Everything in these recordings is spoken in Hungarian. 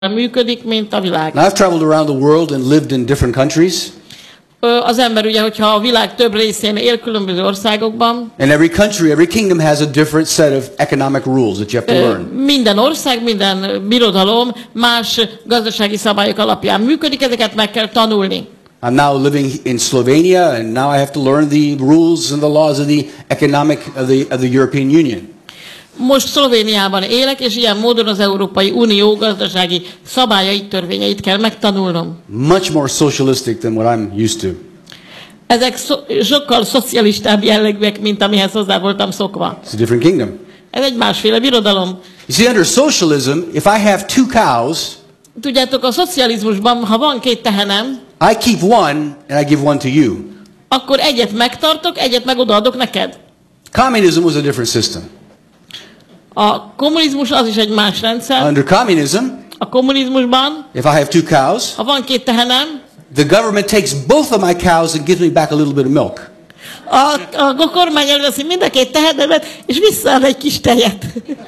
működik, mint a világ. Now I've traveled around the world and lived in different countries. Az ember ugye, hogyha a világ több részén él különböző országokban. And every country, every kingdom has a different set of economic rules that you have to learn. Minden ország, minden birodalom más gazdasági szabályok alapján működik, ezeket meg kell tanulni. I'm now living in Slovenia, and now I have to learn the rules and the laws of the economic of the European Union. Most Szlovéniában élek, és ilyen módon az Európai Unió gazdasági szabályait, törvényeit kell megtanulnom. Much more socialistic than what I'm used to. Ezek sokkal szocialistább jellegűek, mint amihez hozzá voltam szokva. It's a different kingdom. Ez egy másféle birodalom. You see, under socialism, if I have 2 cows, tudjátok, a szocializmusban, ha van 2 tehenem, I keep one and I give one to you. akkor egyet megtartok, egyet meg odaadok neked. Communism was a different system. A kommunizmus az is egy más rendszer. Under communism, a kommunizmusban, if I have 2 cows, ha van 2 tehenem, the government takes both of my cows and gives me back a little bit of milk. A kormány elveszi mind a 2 tehenemet, és visszaad egy kis tejet.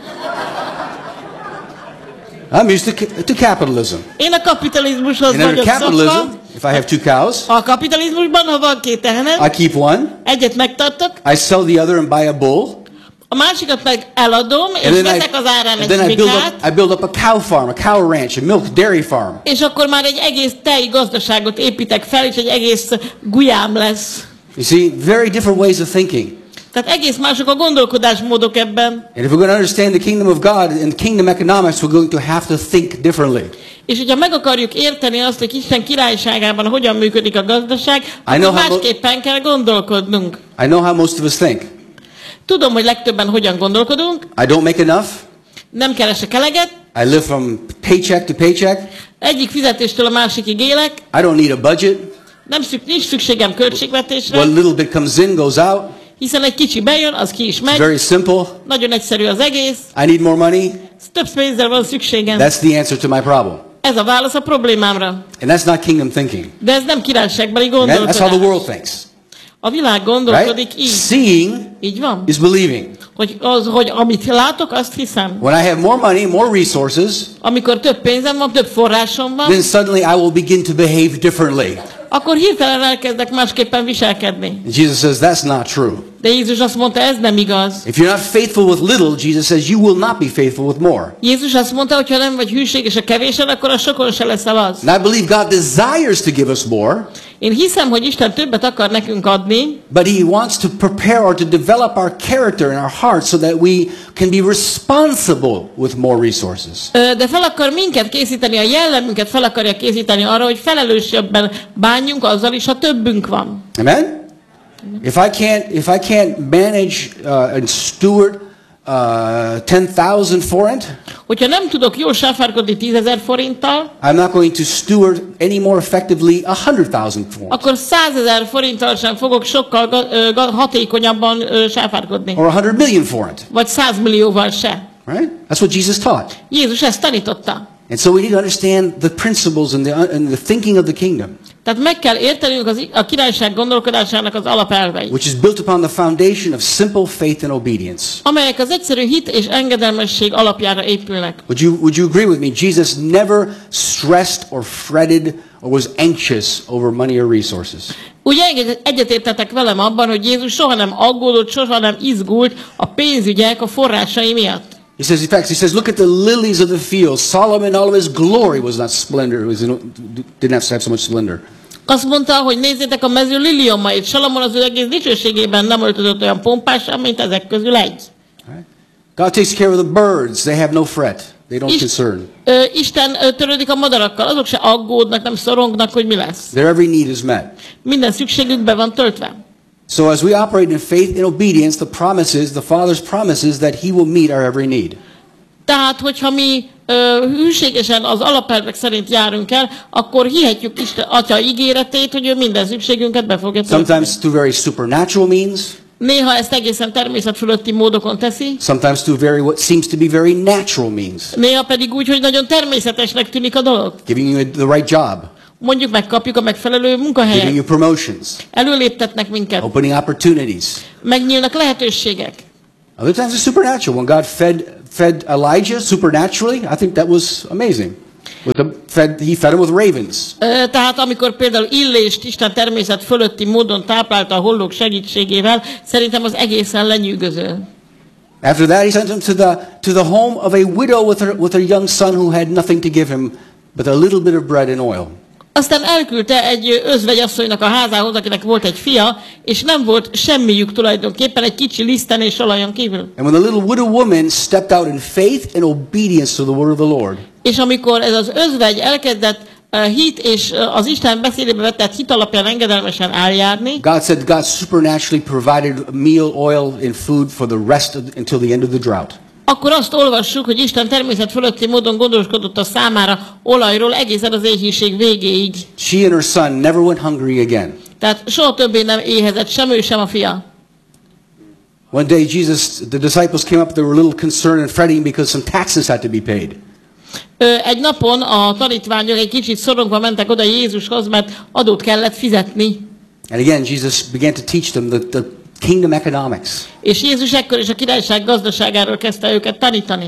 I'm used to capitalism. Én a kapitalizmushoz vagyok szokva. If I have 2 cows, a kapitalizmusban, ha van 2 tehenem, I keep one. Egyet megtartok. I sell the other and buy a bull. A másikat meg eladom, és veszek az árán egy bikát. I build up a cow farm, a cow ranch, a milk dairy farm. És akkor már egy egész tej gazdaságot építek fel, és egy egész gulyám lesz. You see, very different ways of thinking. Tehát egész mások a gondolkodásmódok ebben. And if we're going to understand the kingdom of God and kingdom economics, we're going to have to think differently. És hogyha meg akarjuk érteni azt, hogy Isten királyságában hogyan működik a gazdaság, akkor másképpen kell gondolkodnunk. I know how most of us think. Tudom, hogy legtöbben hogyan gondolkodunk. I don't make enough. Nem keresek eleget. I live from paycheck to paycheck. Egyik fizetéstől a másikig élek. I don't need a budget. Nincs szükségem költségvetésre. What little bit comes in goes out. Hiszen egy kicsi bejön, az ki is megy. It's very simple. Nagyon egyszerű az egész. I need more money. Több pénzre van szükségem. That's the answer to my problem. Ez a válasz a problémámra. And that's not kingdom thinking. De ez nem királyságbeli gondolkodás. That's how the world thinks. A világ gondolkodik így. Seeing így van. Is believing. Hogy amit látok, azt hiszem. When I have more money, more resources, amikor több pénzem van, több forrásom van, then suddenly I will begin to behave differently. Akkor hirtelen elkezdek másképpen viselkedni. Jesus says that's not true. De Jézus azt mondta, ez nem igaz. If you're not faithful with little, Jesus says you will not be faithful with more. Jézus azt mondta, hogy ha nem vagy hűséges a kevésen, akkor a sokon se leszel az. And I believe God desires to give us more. Én hiszem, hogy Isten többet akar nekünk adni. But he wants to prepare or to develop our character in our hearts so that we can be responsible with more resources. De fel akar minket készíteni, a jellemünket fel akarja készíteni arra, hogy felelősebben bánjunk azzal is, ha többünk van. Amen? If I can't manage and steward 10,000 forint, hogyha nem tudok jól sáfárkodni 10,000 forinttal, I'm not going to steward any more effectively 100,000 forint. Akkor 100,000 forinttal sem fogok sokkal hatékonyabban sáfárkodni. Or 100 million forint. Vagy 100 millióval se. Right? That's what Jesus taught. Jézus ezt tanította. And so we need to understand the principles and the thinking of the kingdom. Tehát meg kell értenünk a királyság gondolkodásának az alapelveit. Which is built upon the foundation of simple faith and obedience. Amelyek az egyszerű hit és engedelmesség alapjára épülnek. Would you agree with me? Jesus never stressed or fretted or was anxious over money or resources. Ugye egyetértetek velem abban, hogy Jézus soha nem aggódott, soha nem izgult a pénzügyek, a forrásai miatt. He says, in fact, he says, look at the lilies of the field. Solomon, all of his glory was not splendor. Didn't have so much splendor. Azt mondta, hogy nézzétek a mező liliomait. Salamon az ő egész dicsőségében nem öltözött olyan pompásan, mint ezek közül egy. Right? God takes care of the birds. They have no fret. They don't concern. Isten törődik a madarakkal. Azok se aggódnak, nem szorongnak, hogy mi lesz. Their every need is met. Minden szükségük be van töltve. So as we operate in faith and obedience, the Father's promise is that he will meet our every need. Tehát, hogyha mi hűségesen az alapelvek szerint járunk el, akkor hihetjük Isten Atya ígéretét, hogy ő minden szükségünket be fogja tölteni. Sometimes through very supernatural means. Néha ezt egészen természetfölötti módokon teszi. Sometimes through what seems to be very natural means. Néha pedig úgy, hogy nagyon természetesnek tűnik a dolog. Giving you the right job. Mondjuk megkapjuk a megfelelő munkahelyet. Giving you promotions. Előléptetnek minket. Opening opportunities. Megnyílnak lehetőségek. Other times it's supernatural. When God fed Elijah supernaturally, I think that was amazing. He fed them with ravens. Tehát amikor például Illést Isten természet fölötti módon táplálta a hollók segítségével, szerintem az egészen lenyűgöző. After that, he sent him to the home of a widow with a young son who had nothing to give him but a little bit of bread and oil. Aztán elküldte egy özvegyasszonynak a házához, akinek volt egy fia, és nem volt semmiük tulajdonképpen, egy kicsi liszten és olajon kívül. And when the little widow woman stepped out in faith and obedience to the word of the Lord, és amikor ez az özvegy elkezdett hit és az Isten beszédébe vetett hit alapján engedelmesen eljárni, God supernaturally provided meal, oil, and food for the rest until the end of the drought. Akkor azt olvassuk, hogy Isten természet fölötti módon gondoskodott a számára olajról egészen az éhínség végéig. She and her son never went hungry again. Tehát soha többé nem éhezett sem ő, sem a fia. One day the disciples came up, they were a little concerned and fretting because some taxes had to be paid. Egy napon a tanítványok egy kicsit szorongva mentek oda Jézushoz, mert adót kellett fizetni. And again, Jesus began to teach them the kingdom economics. És Jézus ekkor is a királyság gazdaságáról kezdte őket tanítani.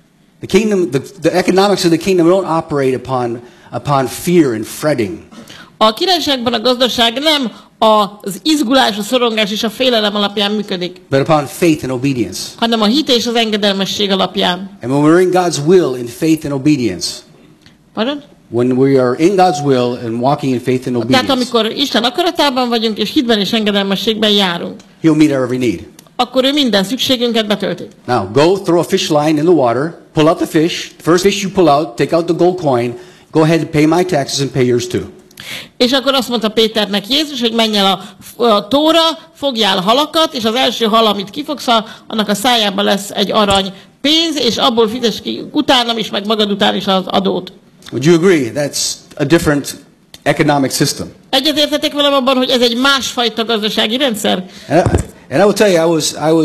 The economics of the kingdom don't operate upon fear and fretting. A királyságban a gazdaság nem az izgulás, a szorongás és a félelem alapján működik, but upon faith and obedience. Hanem a hit és az engedelmesség alapján. And when we're in God's will in faith and obedience. Pardon? When we are in God's will and walking in faith and obedience. Tehát amikor Isten akaratában vagyunk és hitben és engedelmességben járunk, He'll meet our every need. Akkor ő minden szükségünket betölti. Now go throw a fish line in the water, pull out the fish. First fish you pull out, take out the gold coin. Go ahead and pay my taxes and pay yours too. És akkor azt mondta Péternek Jézus, hogy menj el a tóra, fogjál halakat, és az első hal, amit kifogsz, annak a szájában lesz egy arany pénz, és abból fizess ki utánam is, meg magad után is az adót. Would you agree that's a different economic system? Egyetértetek velem abban, hogy ez egy másfajta gazdasági rendszer? And I will tell you,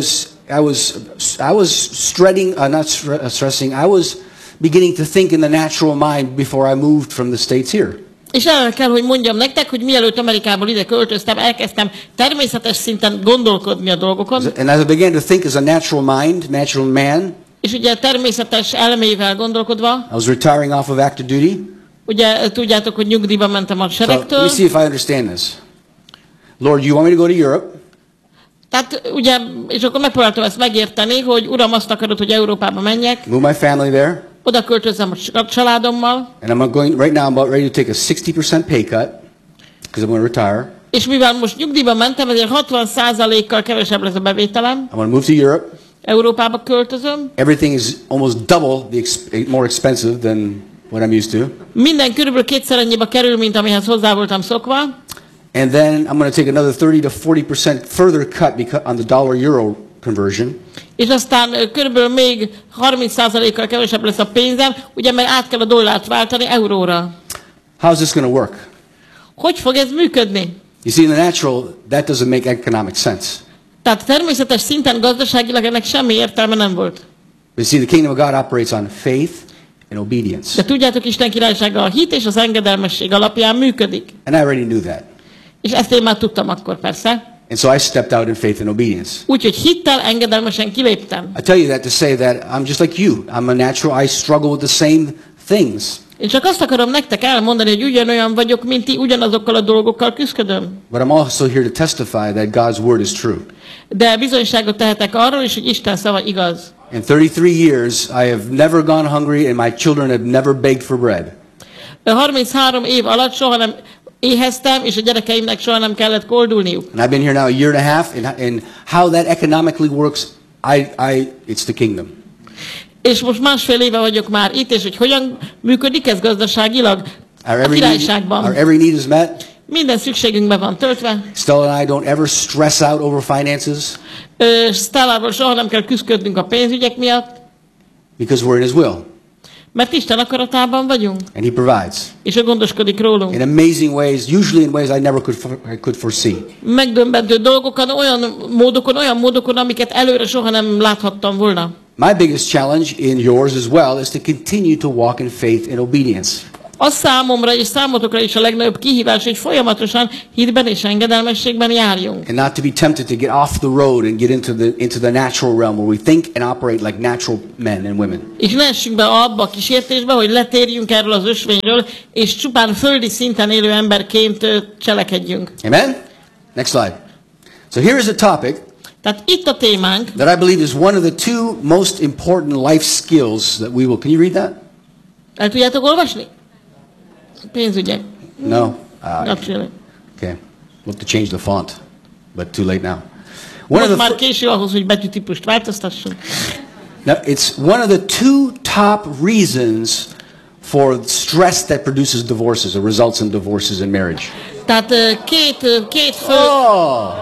I was stressing, I was beginning to think in the natural mind before I moved from the States here. És el kell, hogy mondjam nektek, hogy mielőtt Amerikából ide költöztem, elkezdtem természetes szinten gondolkodni a dolgokon. And as I began to think as a natural mind, natural man, és ugye természetes elmével gondolkodva, I was retiring off of active duty. Ugye tudjátok, hogy nyugdíjba mentem a seregtől. So, let me see if I understand this. Lord, you want me to go to Europe? Tehát ugye, és akkor megpróbáltam ezt megérteni, hogy Uram, azt akarod, hogy Európába menjek. Move my family there. Oda költözem a családommal. And I'm going right now. I'm about ready to take a 60% pay cut because I'm going to retire. És mivel most nyugdíjba mentem, ezért 60%-kal kevesebb lesz a bevételem. I'm going to move to Europe. Európába költözöm. Everything is almost double more expensive than what I'm used to. Minden körülbelül kétszer annyiba kerül, mint amihez hozzá voltam szokva. And then I'm going to take another 30 to 40% further cut on the dollar-euro conversion. És aztán körülbelül még 30%-kal kevesebb lesz a pénzem, ugye mert át kell a dollárt váltani euróra. How's this going to work? Hogy fog ez működni? You see, in the natural, that doesn't make economic sense. Tehát természetes szinten gazdaságilag ennek semmi értelme nem volt. But you see, the kingdom of God operates on faith and obedience. De tudjátok, Isten királysága a hit és az engedelmesség alapján működik. And I already knew that. És ezt én már tudtam akkor persze. And so I stepped out in faith and obedience. Úgyhogy hittel, engedelmesen kiléptem. I tell you that to say that I'm just like you. I'm a natural. I struggle with the same things. Én csak azt akarom nektek elmondani, hogy ugyanolyan vagyok, mint ti, ugyanazokkal a dolgokkal küzdködöm. But I'm also here to testify that God's word is true. De bizonyságot tehetek arról is, hogy Isten szava igaz. In 33 years, I have never gone hungry and my children have never begged for bread. 33 év alatt soha nem éheztem, és a gyerekeimnek soha nem kellett koldulniuk. And I've been here now a year and a half, and how that economically works, it's the kingdom. És most másfél éve vagyok már itt, és hogy hogyan működik ez gazdaságilag a királyságban. Our every need is met. Minden szükségünkben van töltve. Stella and I don't ever stress out over finances. Stellával soha nem kell küzdködnünk a pénzügyek miatt. Because we're in His will. Mert Isten akaratában vagyunk. And He provides. És ő gondoskodik rólunk. In amazing ways, usually in ways I never could foresee. Megdöbbentő dolgokon, olyan módokon, amiket előre soha nem láthattam volna. My biggest challenge in yours as well is to continue to walk in faith and obedience. Az számomra és számotokra is a legnagyobb kihívás, hogy folyamatosan hitben és engedelmességben járjunk. And not to be tempted to get off the road and get into the natural realm where we think and operate like natural men and women. És ne essünk be abba a kísértésbe, hogy letérjünk erről az ösvényről, és csupán földi szinten élő emberként cselekedjünk. Amen? Next slide. So here is a topic Tehát itt a témánk, that I believe is one of the two most important life skills that we will. Can you read that? el tudjátok olvasni? Pénzügyek. No? Not really. Okay. We'll have to change the font, but too late now. One of Most the már késő ahhoz, hogy betűtípust változtassunk. now, it's one of the two top reasons for stress that produces divorces or results in divorces in marriage. Tehát két fő... Oh!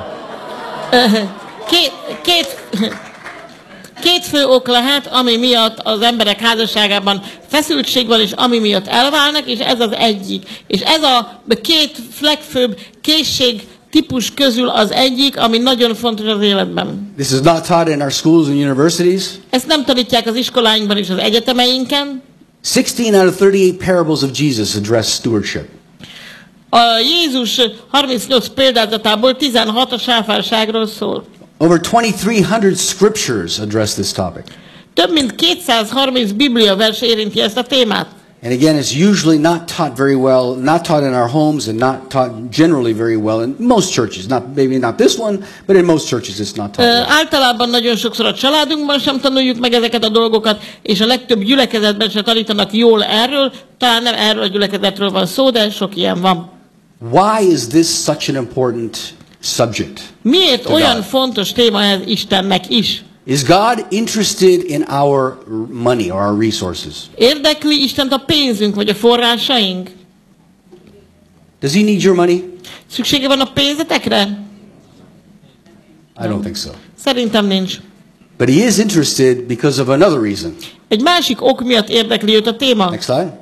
Két fő ok lehet, ami miatt az emberek házasságában feszültség van, és ami miatt elválnak, és ez az egyik. És ez a két legfőbb készség típus közül az egyik, ami nagyon fontos az életben. This is not taught in our schools and universities. Ezt nem tanítják az iskoláinkban és az egyetemeinken. 16 out of 38 parables of Jesus address stewardship. A Jézus 38 példázatából 16 a sáfárságról szól. Over 2,300 scriptures address this topic. Több mint 230 Biblia vers érinti ezt a témát. And again, it's usually not taught very well, not taught in our homes and not taught generally very well in most churches. Maybe not this one, but in most churches it's not taught well. Általában nagyon sokszor a családunkban sem tanuljuk meg ezeket a dolgokat, és a legtöbb gyülekezetben sem tanítanak jól erről. Talán nem erről a gyülekezetről van szó, de sok ilyen van. Why is this such an important subject? Miért to olyan God? fontos téma ez Istennek is? Is God interested in our money or our resources? Érdekli Istent a pénzünk vagy a forrásaink? Does he need your money? Szüksége van a pénzetekre? I don't think so. Szerintem nincs. But he is interested because of another reason. Egy másik ok miatt érdekli őt a téma. Next slide.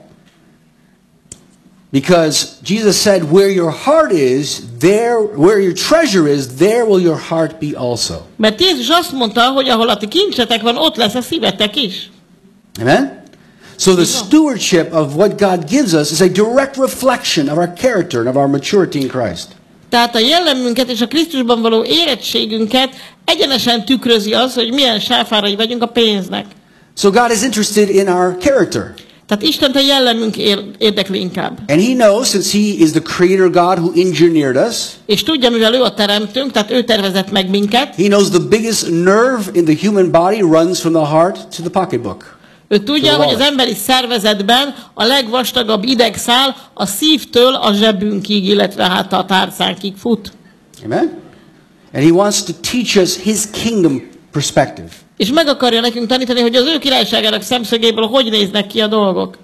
Because Jesus said, where your heart is, where your treasure is, there will your heart be also. Mert Jézus azt mondta, hogy ahol a ti kincsetek van, ott lesz a szívetek is. Amen? So the stewardship of what God gives us is a direct reflection of our character and of our maturity in Christ. Tehát a jellemünket és a Krisztusban való érettségünket egyenesen tükrözi az, hogy milyen sáfárai vagyunk a pénznek. So God is interested in our character. Tehát Istent a jellemünk érdekli inkább. And he knows, since he is the creator God who engineered us, És tudja, mivel ő a teremtőnk, tehát ő tervezett meg minket, he knows the biggest nerve in the human body runs from the heart to the pocketbook. ő tudja, hogy az emberi szervezetben a legvastagabb idegszál a szívtől a zsebünkig, illetve hát a tárcánkig fut. Amen? And he wants to teach us his kingdom perspective. És meg akarja nekünk tanítani, hogy az ő királyságának szemszögéből hogy néznek ki a dolgok.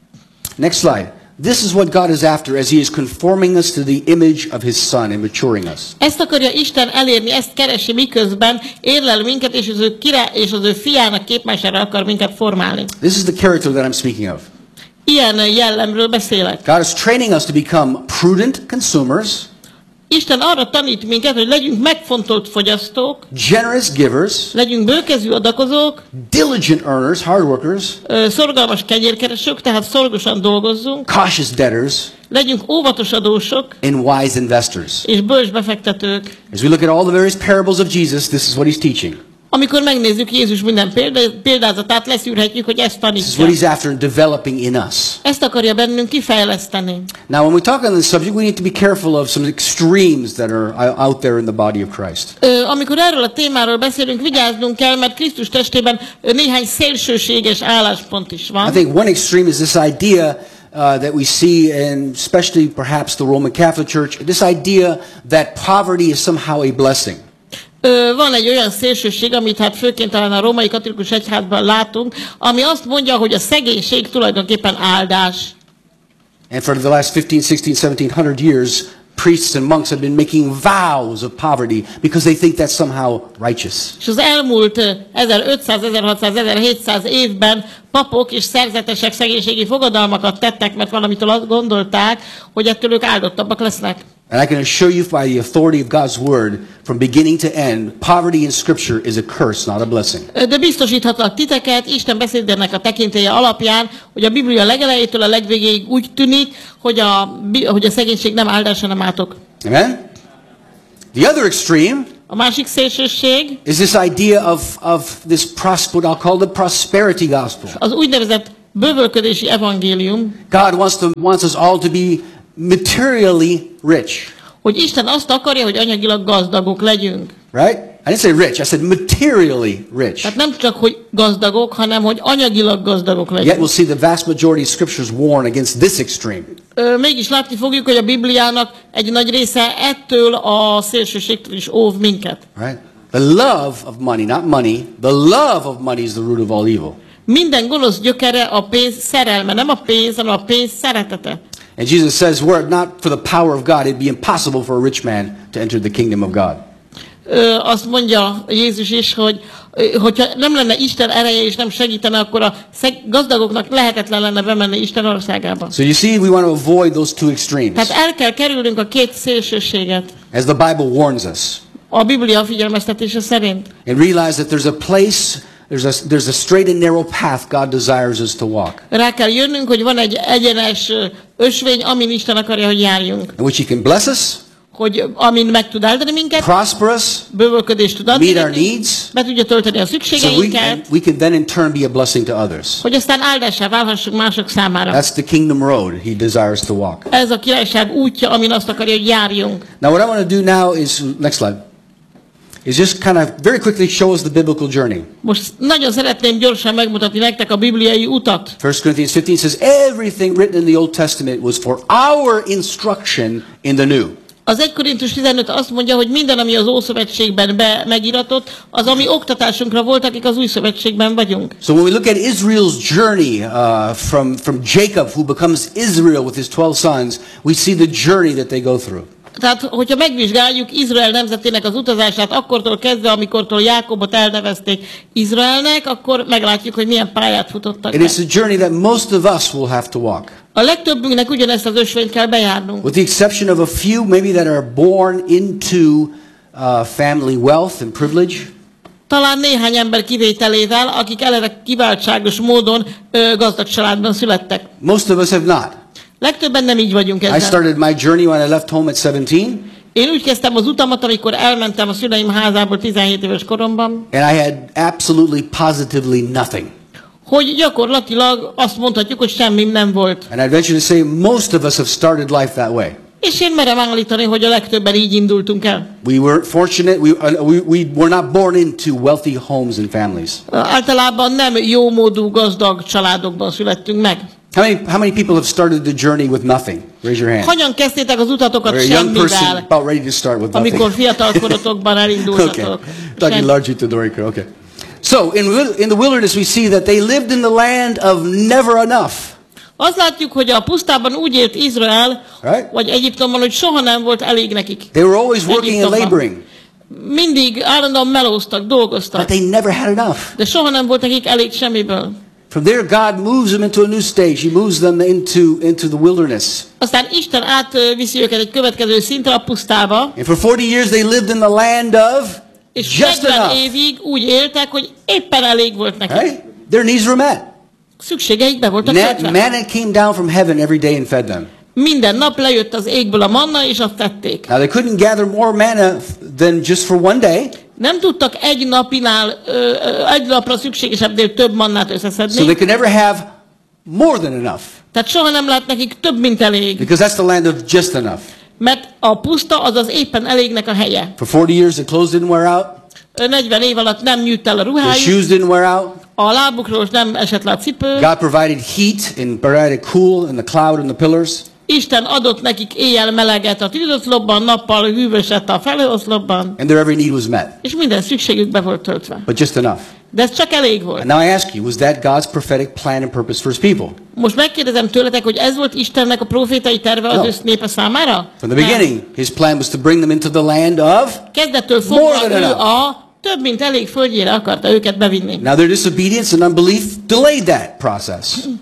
Next slide. This is what God is after as he is conforming us to the image of his son and maturing us. Ezt akarja Isten elérni, ezt keresi, miközben érlel minket, és az ő fiának képmására akar minket formálni. This is the character that I'm speaking of. Ilyen jellemről beszélek. God is training us to become prudent consumers, Isten arra tanít minket, hogy legyünk megfontolt fogyasztók, generous givers, legyünk bőkezű adakozók, diligent earners, hard workers, szorgalmas kenyérkeresők, tehát szorgosan dolgozzunk, cautious debtors, legyünk óvatos adósok, and wise investors. és bölcs befektetők. As we look at all the various parables of Jesus, this is what he's teaching. Amikor megnézzük Jézus minden példázatát, leszűrhetjük, hogy ezt This is what tanítja. he's after in developing in us. Ezt akarja bennünk kifejleszteni. Now, when we talk on this subject, we need to be careful of some extremes that are out there in the body of Christ. Amikor erről a témáról beszélünk, vigyáznunk kell, mert Krisztus testében néhány szélsőséges álláspont is I van. think one extreme is this idea that we see, and especially perhaps the Roman Catholic Church, this idea that poverty is somehow a blessing. Van egy olyan szélsőség, amit hát főként talán a római katolikus egyházban látunk, ami azt mondja, hogy a szegénység tulajdonképpen áldás. And for the last 15, 16, 1700 years, priests and monks have been making vows of poverty because they think that's somehow righteous. És az elmúlt 1500, 1600, 1700 évben papok és szerzetesek szegénységi fogadalmakat tettek, mert valamitől azt gondolták, hogy ettől ők áldottabbak lesznek. And I can assure you by the authority of God's word, from beginning to end, poverty in Scripture is a curse, not a blessing. De biztosíthatlak titeket Isten beszédének a tekintélye alapján, hogy a Biblia legelejétől a legvégéig úgy tűnik, hogy a szegénység nem áldás, hanem átok. Amen? The other extreme A másik szélsőség is this idea of this what I'll call the prosperity gospel. az úgynevezett bővölködési evangélium, God wants us all to be materially rich. hogy Isten azt akarja, hogy anyagilag gazdagok legyünk. Right? I didn't say rich, I said materially rich. Tehát nem csak, hogy gazdagok, hanem, hogy anyagilag gazdagok Yet legyünk. we'll see the vast majority of scriptures warn against this extreme. Mégis látni fogjuk, hogy a Bibliának egy nagy része ettől a szélsőségtől is óv minket. Right? The love of money, not money, the love of money is the root of all evil. Minden gonosz gyökere a pénz szerelme, nem a pénz, hanem a pénz szeretete. And Jesus says, were it not for the power of God, it'd be impossible for a rich man to enter the kingdom of God. Azt mondja Jézus is, hogy hogyha nem lenne Isten ereje és nem segítene, akkor a gazdagoknak lehetetlen lenne bemenni Isten országába. So you see, we want to avoid those two extremes. Tehát el kell kerülnünk a két szélsőséget. As the Bible warns us. A Biblia figyelmeztetése szerint. And realize that there's a place, there's a straight and narrow path God desires us to walk. Rá kell jönnünk, hogy van egy egyenes ösvény, amin Isten akarja, hogy járjunk. In which He can bless us, Hogy amin meg tud áldani minket, prosper us, bővölködést tud adni meet our nekünk, needs, be tudja tölteni a so szükségeinket, we can then in turn be a blessing to others. hogy aztán áldássá válhassunk mások számára. That's the kingdom road He desires to walk. Ez a királyság útja, amin azt akarja, hogy járjunk. Now what I want to do now is, next slide, is just kind of very quickly show us the biblical journey. Most nagyon szeretném gyorsan megmutatni nektek a bibliai utat. 1 Corinthians 15 says, everything written in the Old Testament was for our instruction in the New. Az 1 Korintus 15 azt mondja, hogy minden, ami az Ószövetségben megiratott, az, ami oktatásunkra volt, akik az Új Szövetségben vagyunk. So when we look at Israel's journey from Jacob, who becomes Israel with his 12 sons, we see the journey that they go through. Tehát, hogyha megvizsgáljuk Izrael nemzetének az utazását akkortól kezdve, amikortól Jákobot elnevezték Izraelnek, akkor meglátjuk, hogy milyen pályát futottak It be. is a journey that most of us will have to walk. A legtöbbünknek ugyanezt az ösvényt kell bejárnunk. With the exception of a few maybe that are born into family wealth and privilege. Talán néhány ember kivételével, akik eleve kiváltságos módon gazdag családban születtek. Most of us have not. Legtöbben nem így vagyunk I ezzel. started my journey when I left home at 17. Én úgy kezdtem az utamat, amikor elmentem a szüleim házából 17 éves koromban, And I had absolutely, positively nothing. hogy gyakorlatilag azt mondhatjuk, hogy semmim nem volt. And I'd venture to say most of us have started life that way. És én merem állítani, hogy a legtöbben így indultunk el. We weren't fortunate. We were not born into wealthy homes and families. Általában nem jómódú, gazdag családokban születtünk meg. How many people have started the journey with nothing? Raise your hand. Hogyan kezdtétek az utatokat Or a young person semmivel, about ready to start with nothing. amikor fiatal korotokban elindultatok? Okay, talking largely to Dorika. Okay. So in the wilderness we see that they lived in the land of never enough. Azt látjuk, hogy a pusztában úgy élt Izrael, Right? vagy Egyiptomban, hogy soha nem volt elég nekik. They were always working and Egyiptomban. laboring, Mindig állandóan melóztak, but dolgoztak, they never had enough. de soha nem volt nekik elég semmiből. From there, God moves them into a new stage. He moves them into the wilderness. Aztán Isten átviszi őket egy következő szintre, a pusztába, And for 40 years, they lived in the land of és just 40 enough. évig úgy éltek, hogy éppen elég volt nekik. Right? Their needs were met. Szükségeik be voltak töltve. Manna came down from heaven every day and fed them. Minden nap lejött az égből a manna, és azt tették. Now, they couldn't gather more manna than just for one day, Nem tudtak egy napra szükségesebbnél több mannát so they összeszedni, could never have more than enough, tehát soha nem lett nekik több, mint elég. because that's the land of just enough. Mert a puszta az az éppen elégnek a helye. For 40 years, the clothes didn't wear out, 40 év alatt nem nyűjt el a the ruhájuk, shoes didn't wear out. a lábukról nem esett le a cipő. God provided heat and provided cool in the cloud and the pillars. Isten adott nekik éjjel meleget a tűzoszlopban, nappal hűvöset a felhőoszlopban, And their every need was met, és minden szükségük be volt töltve. but just enough. De ez csak elég volt. And now I ask you, was that God's prophetic plan and purpose for His people? Most megkérdezem tőletek, hogy ez volt Istennek a profétai terve az No. ő népe számára? From the beginning, His plan was to bring them into the land of. Kezdettől More fogva than ő enough. a több mint elég földjére akarta őket bevinni. Now their disobedience and unbelief delayed that process.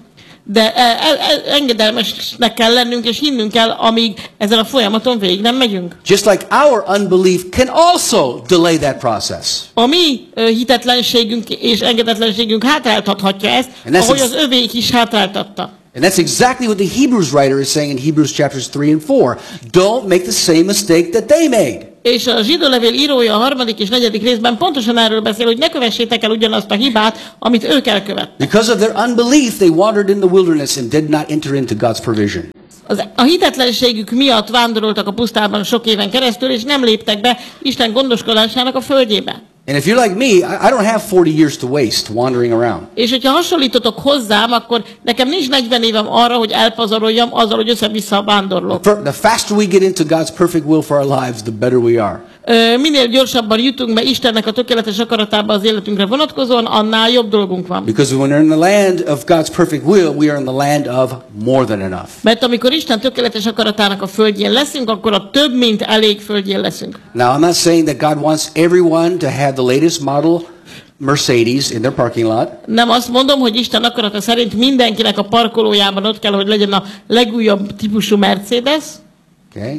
de engedelmesnek kell lennünk, és hinnünk kell, amíg ezen a folyamaton végig nem megyünk. Just like our unbelief can also delay that process. A mi hitetlenségünk és engedetlenségünk hátráltathatja ezt, ahogy az övék is hátráltatta. And that's exactly what the Hebrews writer is saying in Hebrews chapters 3 and 4. Don't make the same mistake that they made. És a zsidó levél írója a 3. és 4. részben pontosan erről beszél, hogy ne kövessétek el ugyanazt a hibát, amit ők elkövettek. Because of their unbelief, they wandered in the wilderness and did not enter into God's provision. A hitetlenségük miatt vándoroltak a pusztában sok éven keresztül, és nem léptek be Isten gondoskodásának a földjébe. And if you're like me, I don't have 40 years to waste wandering around. És hogyha hasonlítotok hozzám, akkor nekem nincs 40 évem arra, hogy elpazaroljam azzal, hogy össze-vissza vándorlok. The faster we get into God's perfect will for our lives, the better we are. Minél gyorsabban jutunk be Istennek a tökéletes akaratába az életünkre vonatkozóan, annál jobb dolgunk van. Because when we're in the land of God's perfect will, we are in the land of more than enough. Mert amikor Isten tökéletes akaratának a földjén leszünk, akkor a több mint elég földjén leszünk. Now I'm not saying that God wants everyone to have the latest model Mercedes in their parking lot. Nem azt mondom, hogy Isten akarata szerint mindenkinek a parkolójában ott kell, hogy legyen a legújabb típusú Mercedes. Okay?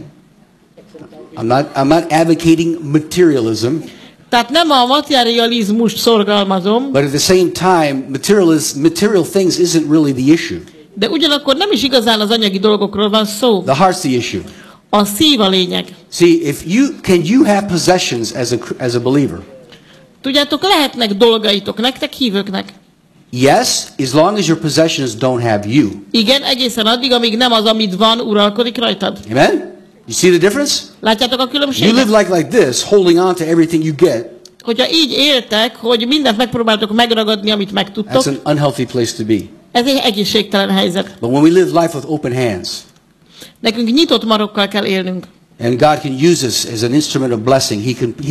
I'm not advocating materialism. Tehát nem a materializmust szorgalmazom. But at the same time, material things isn't really the issue. De ugyanakkor nem is igazán az anyagi dolgokról van szó. The heart's the issue. A szív a lényeg. See, can you have possessions as a believer? Tudjátok, lehetnek dolgaitok nektek, hívőknek. Yes, as long as your possessions don't have you. Igen, egészen addig, amíg nem az, amit van, uralkodik rajtad. Amen? You see the difference? Látjátok a különbséget? You live like this, holding on to everything you get. Hogyha így éltek, hogy mindent megpróbáltok megragadni, amit megtudtok. That's an unhealthy place to be. Ez egy egészségtelen helyzet. But when we live life with open hands. Nekünk nyitott marokkal kell élnünk. And God can use us as an instrument of blessing.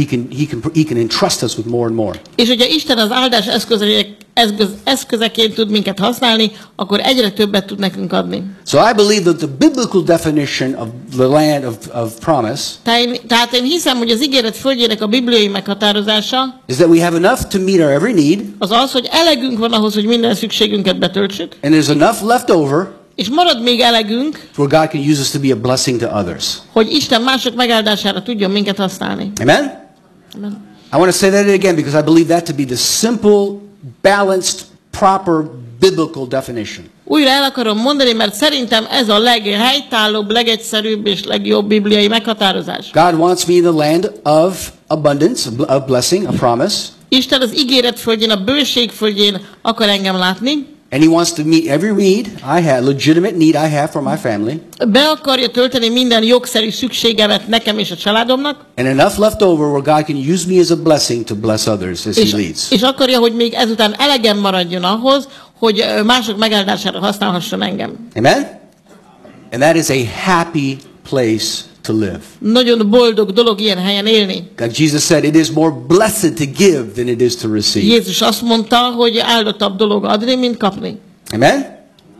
He can entrust us with more and more. És hogyha Isten az áldás eszközeként tud minket használni, akkor egyre többet tud nekünk adni. So I believe that the biblical definition of the land of promise tehát én hiszem, hogy az ígéret földjének a bibliai meghatározása is that we have enough to meet our every need. Az, hogy elegünk van ahhoz, hogy minden szükségünket betöltsük. And there's enough left over. És marad még elegünk, for God can use us to be a blessing to others. Hogy Isten mások megáldására tudjon minket használni. Amen? Amen. I want to say that again because I believe that to be the simple, balanced, proper biblical definition. Újra el akarom mondani, mert szerintem ez a leghelytállóbb, legegyszerűbb és legjobb bibliai meghatározás. God wants me in the land of abundance, of blessing, a promise. Isten az ígéret földjén, a bőség földjén akar engem látni. And he wants to meet every need I have, legitimate need I have for my family. Be akarja tölteni minden jogszerű szükségemet nekem és a családomnak. And enough left over where God can use me as a blessing to bless others as he leads. És akarja, hogy még ezután elegem maradjon ahhoz, hogy mások megáldására használhasson engem. Amen? And that is a happy place to live. Nagyon boldog dolog ilyen helyen élni. God, Jesus said, it is more blessed to give than it is to receive. Jézus azt mondta, hogy áldottabb dolog adni, mint kapni. Amen?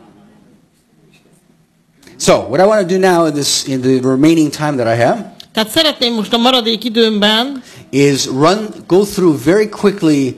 So, what I want to do now in the remaining time that I have Tehát szeretném most a maradék időmben is go through very quickly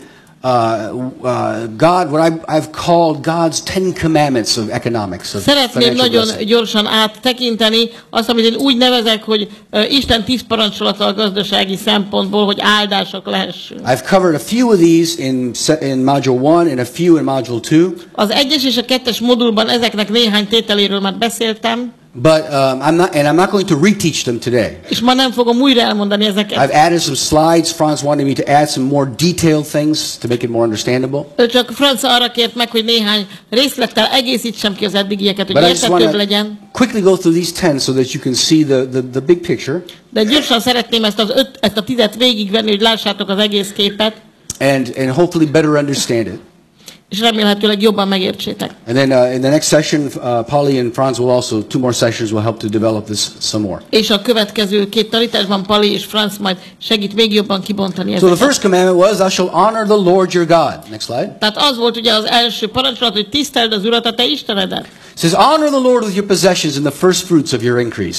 God, what I've called God's 10 commandments of economics. Szeretném nagyon gyorsan áttekinteni azt, amit én úgy nevezek, hogy Isten 10 parancsolata a gazdasági szempontból, hogy áldások lehessünk. I've covered a few of these in module 1 and a few in module 2. Az 1-es és a 2-es modulban ezeknek néhány tételéről már beszéltem. But I'm not going to reteach them today. És ma nem fogom újra elmondani ezeket. I've added some slides. Franz wanted me to add some more detailed things to make it more understandable. Csak Franz arra kért meg, hogy néhány részlettel egészítsem ki az eddigieket, hogy érthetőbb legyen. Quickly go through these 10 so that you can see the big picture. De gyorsan szeretném ezt a 10-et végigvenni, hogy lássátok az egész képet. And hopefully better understand it. És remélhetőleg jobban megértsétek. And then in the next session, Polly and Franz will also, 2 more sessions will help to develop this some more. És a következő 2 tanításban Polly és Franz majd segít még jobban kibontani ezeket. So the first commandment was, thou shalt honor the Lord your God. Next slide. Tehát az volt ugye az első parancsolat, hogy tiszteld az Urat, a te Istenedet. It says, honor the Lord with your possessions and the first fruits of your increase.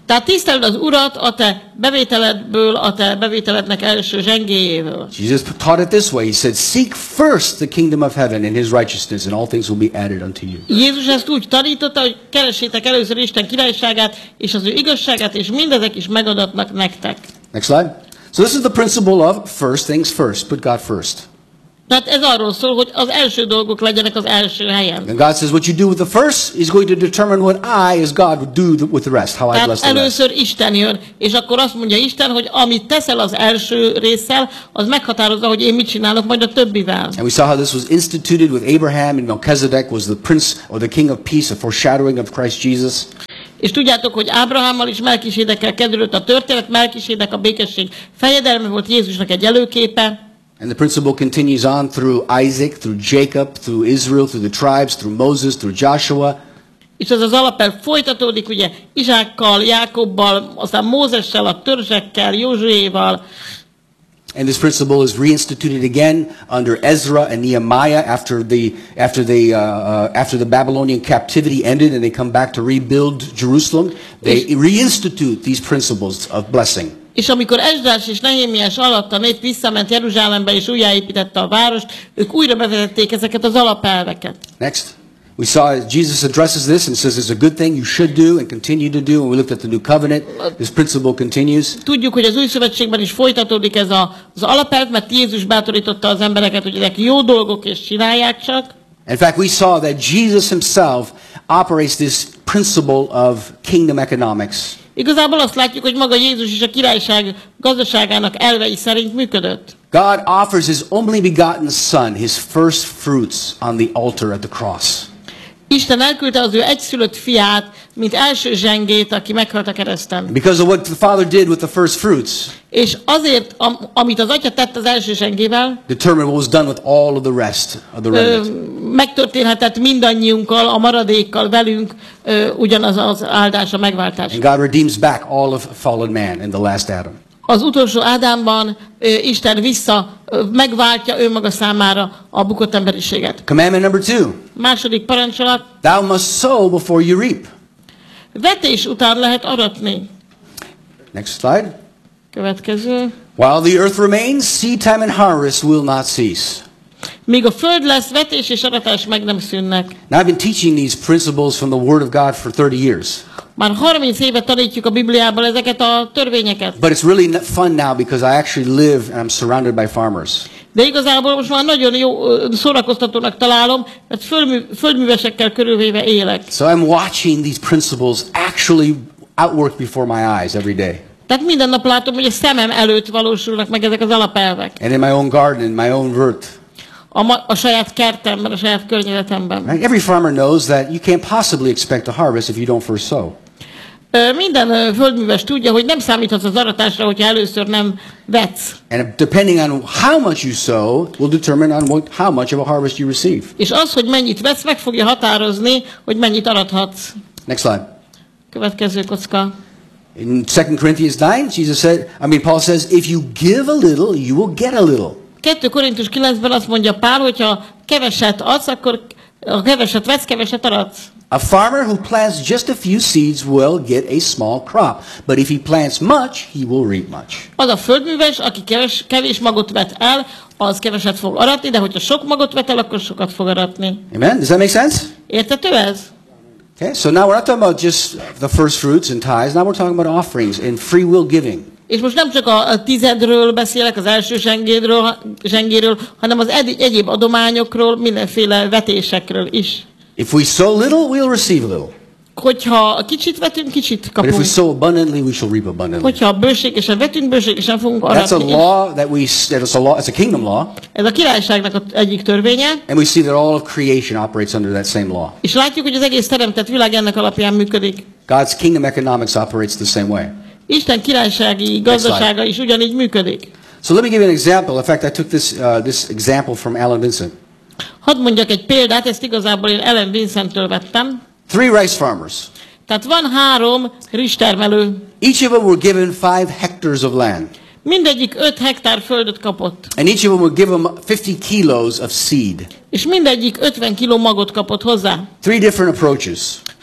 Tehát tiszteld az Urat a te bevételedből, a te bevételednek első zsengéjéből. Jesus taught it this way. He said, seek first the kingdom of heaven and his righteousness, and all things will be added unto you. Jézus ezt úgy tanította, hogy keressétek először Isten királyságát és az ő igazságát, és mindezek is megadatnak nektek. Next slide. So this is the principle of first things first. Put God first. Tehát ez arról szól, hogy az első dolgok legyenek az első helyen. And God says, what you do with the first is going to determine what I, as God, would do with the rest, how I bless Tehát the rest. először Isten jön, és akkor azt mondja Isten, hogy amit teszel az első résszel, az meghatározza, hogy én mit csinálok majd a többivel. And we saw how this was instituted with Abraham, and Melchizedek was the prince or the king of peace, a foreshadowing of Christ Jesus. És tudjátok, hogy Ábrahámmal és Melkisédekkel kezdődött a történet, Melkisédek a békesség fejedelme volt, Jézusnak egy előképe. And the principle continues on through Isaac, through Jacob, through Israel, through the tribes, through Moses, through Joshua. És ez az alapelv folytatódik, ugye, Izsákkal, Jákobbal, aztán Mózessel, a törzsekkel, Józsuéval. And this principle is reinstituted again under Ezra and Nehemiah after the Babylonian captivity ended and they come back to rebuild Jerusalem. They reinstitute these principles of blessing. És amikor Esdrás és Nehémiás alatt a nép visszament Jeruzsálembe és újjáépítette a várost, ők újra bevezették ezeket az alapelveket. Next. We saw Jesus addresses this and says it's a good thing you should do and continue to do. When we looked at the new covenant, this principle continues. Tudjuk, hogy az új szövetségben is folytatódik ez az alapelv, mert Jézus bátorította az embereket, hogy ezek jó dolgok és csinálják csak. In fact, we saw that Jesus himself operates this principle of kingdom economics. Igazából azt látjuk, hogy maga Jézus is a királyság gazdaságának elvei szerint működött. God offers his only begotten son, his first fruits on the altar at the cross. Isten elküldte az ő egyszülött fiát, mint első zsengét, aki meghalt a kereszten. Because of what the Father did with the first fruits, És azért, amit az atya tett az első zsengével, determined what was done with all of the rest of the remnant. megtörténhetett mindannyiunkkal, a maradékkal, velünk ugyanaz az áldás, a megváltás. And God redeems back all of fallen man in the last Adam. Az utolsó Ádámban Isten megváltja önmaga számára a bukott emberiséget. Commandment number 2. Második parancsolat. Thou must sow before you reap. Vetés után lehet aratni. Next slide. Következő. While the earth remains, seed time and harvest will not cease. Míg a föld lesz, vetés és aratás meg nem szűnnek. Now I've been teaching these principles from the Word of God for 30 years. Már 30 éve tanítjuk a Bibliából ezeket a törvényeket. But it's really fun now because I actually live and I'm surrounded by farmers. De igazából most már nagyon jó szórakoztatónak találom, mert földművesekkel körülvéve élek. So I'm watching these principles actually outwork before my eyes every day. Tehát minden nap látom, hogy a szemem előtt valósulnak meg ezek az alapelvek. And in my own garden, in my own vert. A saját kertemben, a saját környezetemben. Right? Every farmer knows that you can't possibly expect a harvest if you don't first sow. Minden földműves tudja, hogy nem számíthatsz az aratásra, hogyha először nem vetsz. And depending on how much you sow will determine on how much of a harvest you receive. És az, hogy mennyit vetsz, meg fogja határozni, hogy mennyit arathatsz. Next slide. Következő kocka. In 2 Corinthians 9, Paul says, if you give a little, you will get a little. 2 Korintus 9-ben azt mondja Pál, hogyha keveset adsz, akkor ha keveset vetsz, keveset aratsz. A farmer who plants just a few seeds will get a small crop, but if he plants much, he will reap much. Az a földműves, aki kevés magot vet el, az keveset fog aratni, de hogyha sok magot vet el, akkor sokat fog aratni. Amen? Does that make sense? Érthető ez? Okay, so now we're not talking about just the first fruits and tithes. Now we're talking about offerings and free will giving. És most nem csak a tizedről beszélek, az első zsengéről, hanem az egyéb adományokról, mindenféle vetésekről is. If we sow little, we'll receive a little. Hogyha kicsit vetünk, kicsit But kapunk. if we sow abundantly, we shall reap abundantly. Hogyha bőségesen vetünk, bőségesen fogunk That's a aratni. law it's a kingdom law. Ez a királyságnak az egyik törvénye, And we see that all of creation operates under that same law. és látjuk, hogy az egész teremtett világ ennek alapján működik. God's kingdom economics operates the same way. Isten királysági gazdasága is ugyanígy működik. So let me give you an example. In fact, I took this example from Alan Vincent. Hadd mondjak egy példát, ezt igazából én Ellen Vincenttől vettem. 3 rice farmers. Tehát van 3 rizstermelő. Each of them were given 5 hectares of land. Mindegyik 5 hektár földet kapott. And each of them would give them 50 kilos of seed. És mindegyik 50 kiló magot kapott hozzá. 3 different approaches.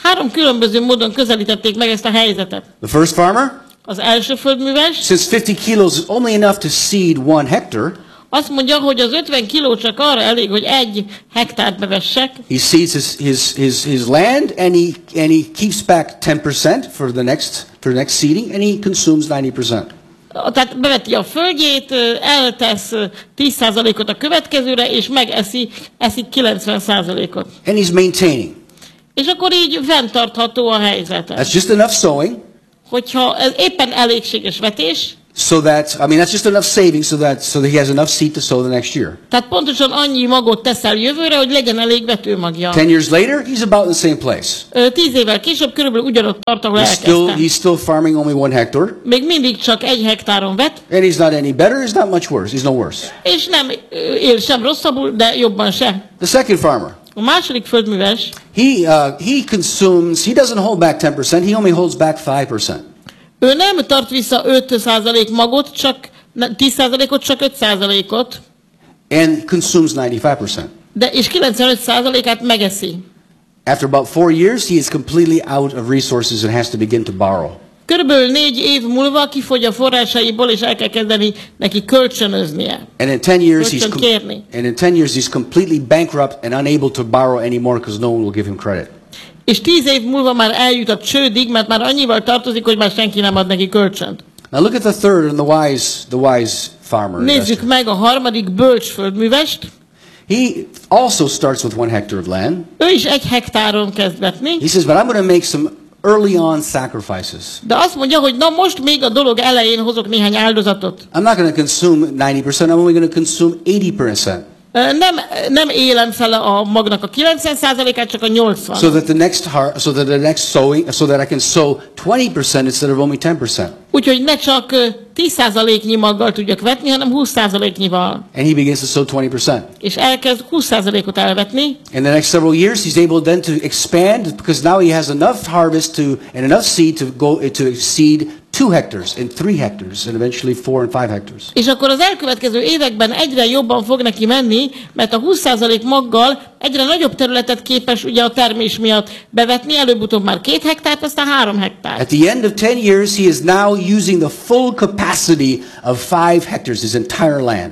3 különböző módon közelítették meg ezt a helyzetet. The first farmer, Az első földműves since 50 kilos is only enough to seed 1 hectare, azt mondja, hogy az 50 kiló csak arra elég, hogy 1 hektárt bevessek. he seeds his land and he keeps back 10% for the next seeding and he consumes 90%. Tehát beveti a földjét, eltesz 10%-ot a következőre, és eszik 90%-ot. And he's maintaining. És akkor így fenntartható a helyzet. That's just enough sowing. Hogyha ez éppen elégséges vetés, So that, I mean, that's just enough savings so that he has enough seed to sow the next year. tehát pontosan annyi magot teszel jövőre, hogy legyen elég vetőmagja. 10 years later, he's about in the same place. 10 évvel később körülbelül ugyanott tart, ahol elkezdte. He's still farming only 1 hectare. Még mindig csak 1 hektáron vet, And he's not any better, he's not much worse. He's no worse. és nem él sem rosszabbul, de jobban se. The second farmer, A második földműves, he consumes, he doesn't hold back 10%, he only holds back 5%. ő nem tart vissza 5% magot, csak 10%-ot, csak 5%-ot, And consumes 95%. de és 95%-át megeszi. After about 4 years, he is completely out of resources and has to begin to borrow. Körülbelül 4 év múlva kifogy a forrásaiból, és el kell kezdeni neki kölcsönöznie. And in 10 years, Kölcsön kérni. he's completely bankrupt and unable to borrow anymore because no one will give him credit. És 10 év múlva már eljut a csődig, mert már annyival tartozik, hogy már senki nem ad neki kölcsönt. Now look at the third and the wise farmer. Nézzük investor. meg a harmadik bölcs földművest. He also starts with 1 hectare of land. Ő is 1 hektáron kezd vetni, He says, but I'm going to make some early on sacrifices. de azt mondja, hogy na most még a dolog elején hozok néhány áldozatot. I'm not going to consume 90%, I'm only going to consume 80%. Nem élem fel a magnak a 90%-át, csak a 80%. So that the next sowing, so that I can sow 20% instead of only 10%. Úgyhogy ne csak 10%-nyi maggal tudjak vetni, hanem 20%-nyival. And he begins to sow 20%. És elkezd 20%-ot elvetni, In the next several years, he's able then to expand because now he has enough harvest and enough seed to go to exceed 2 hectares and 3 hectares and eventually 4 and 5 hectares. és akkor az elkövetkező években egyre jobban fog neki menni, mert a 20% maggal egyre nagyobb területet képes ugye a termés miatt bevetni, előbb-utóbb már 2 hektárt, aztán 3 hektárt. At the end of 10 years, he is now using the full capacity of 5 hectares, his entire land.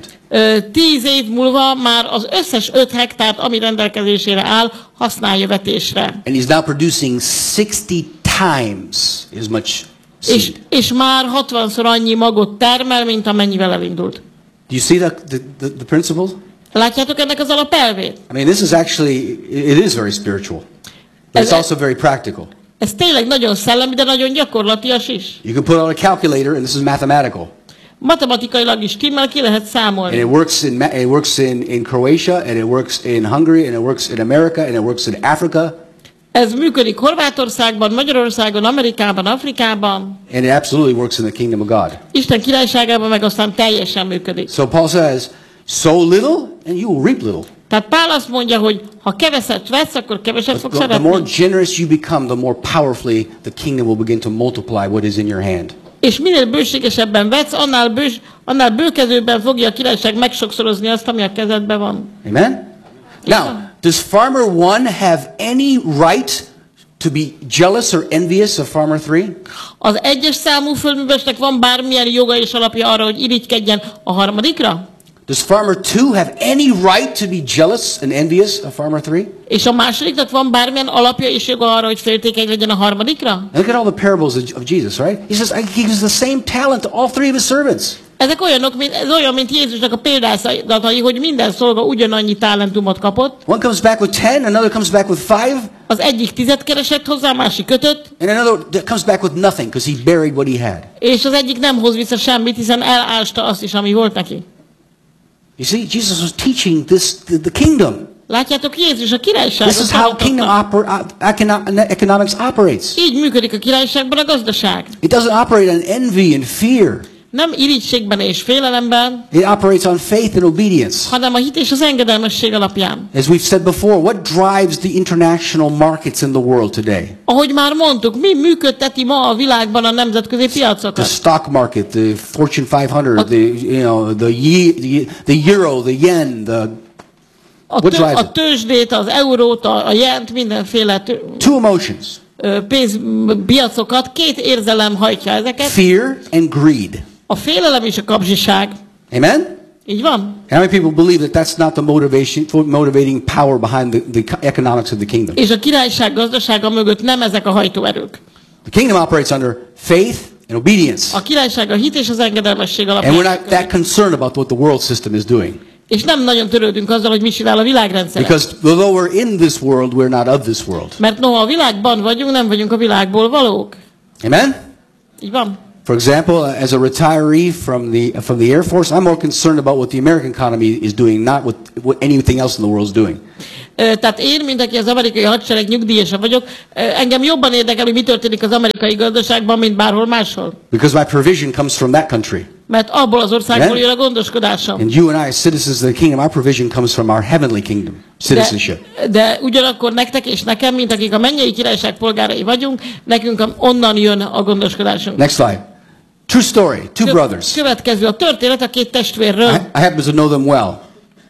10 év múlva már az összes 5 hektárt, ami rendelkezésére áll, használja vetésre. And he's now producing 60 times as much seed. És már 60-szor annyi magot termel, mint amennyivel elindult. Do you see the principle? Látjátok ennek az alapelvét? I mean, this is actually, it is very spiritual, but it's also very practical. Ez tényleg nagyon szellemi, de nagyon gyakorlatias is. You can put on a calculator, and this is mathematical. Matematikailag is stimmel, ki lehet And számolni. it works in Croatia, and it works in Hungary, and it works in America, and it works in Africa. Ez működik Horvátországban, Magyarországon, Amerikában, Afrikában. And it absolutely works in the kingdom of God. Isten királyságában meg aztán teljesen működik. So Paul says, sow little, and you will reap little. Tehát Pál azt mondja, hogy ha keveset vetsz, akkor keveset fogsz The more szeretni. generous you become, the more powerfully the kingdom will begin to multiply what is in your hand. És minél bőségesebben vetsz, annál bőkezőbben fogja a királyság megsokszorozni azt, ami a kezedben van. Amen? Now, does farmer 1 have any right to be jealous or envious of farmer 3? Az 1-es számú földművesnek van bármilyen joga és alapja arra, hogy irigykedjen a harmadikra? Does farmer 2 have any right to be jealous and envious of farmer 3? És a másodiknak van bármilyen alapja és joga arra, hogy féltékeny legyen a harmadikra? Look at all the parables of Jesus, right? He says, he gives the same talent to all 3 of his servants. Ezek olyanok, ez olyan, mint Jézusnak a példázatai, hogy minden szolga ugyanannyi talentumot kapott. One comes back with 10, another comes back with 5, Az egyik 10 keresett hozzá, a másik 5-öt, and another comes back with nothing because he buried what he had. és az egyik nem hoz vissza semmit, hiszen elásta azt is, ami volt neki. You see, Jesus was teaching the kingdom. Látjátok, Jézus a királyságot This is how kingdom economics operates. Így működik a királyságban a gazdaság. It doesn't operate on envy and fear. Nem irigységben és félelemben, It operates on faith and obedience. hanem a hit és az engedelmesség alapján. As we've said before, what drives the international markets in the world today? Ahogy már mondtuk, mi működteti ma a világban a nemzetközi The piacokat? stock market, the Fortune 500, the euro, the yen, What drives a it? tőzsdét, az eurót, a jent, mindenféle Two emotions. pénzpiacokat, két érzelem hajtja ezeket. Fear and greed. A félelem és a kapzsiság. Amen? Így van? How many people believe that that's not the motivating power behind the economics of the kingdom? És a királyság gazdasága mögött nem ezek a hajtóerők. The kingdom operates under faith and obedience. A királyság a hit és az engedelmesség alapján. And we're not that concerned about what the world system is doing. És nem nagyon törődünk azzal, hogy mit csinál a világrendszer. Because although we're in this world, we're not of this world. Mert noha a világban vagyunk, nem vagyunk a világból valók. Amen? Így van. For example, as a retiree from the Air Force, I'm more concerned about what the American economy is doing, not what anything else in the world is doing. Tehát én, mint aki az amerikai hadsereg nyugdíjasa vagyok, engem jobban érdekel, hogy mi történik az amerikai gazdaságban, mint bárhol máshol. Because my provision comes from that country. Mert abból az országból jön a gondoskodásom. And you and I, as citizens of the kingdom, our provision comes from our heavenly kingdom citizenship. De ugyanakkor nektek és nekem, mint akik a mennyei királyság polgárai vagyunk, nekünk onnan jön a gondoskodásunk. Next slide. True story. Two brothers. Következő a történet a két testvérről. I happen to know them well.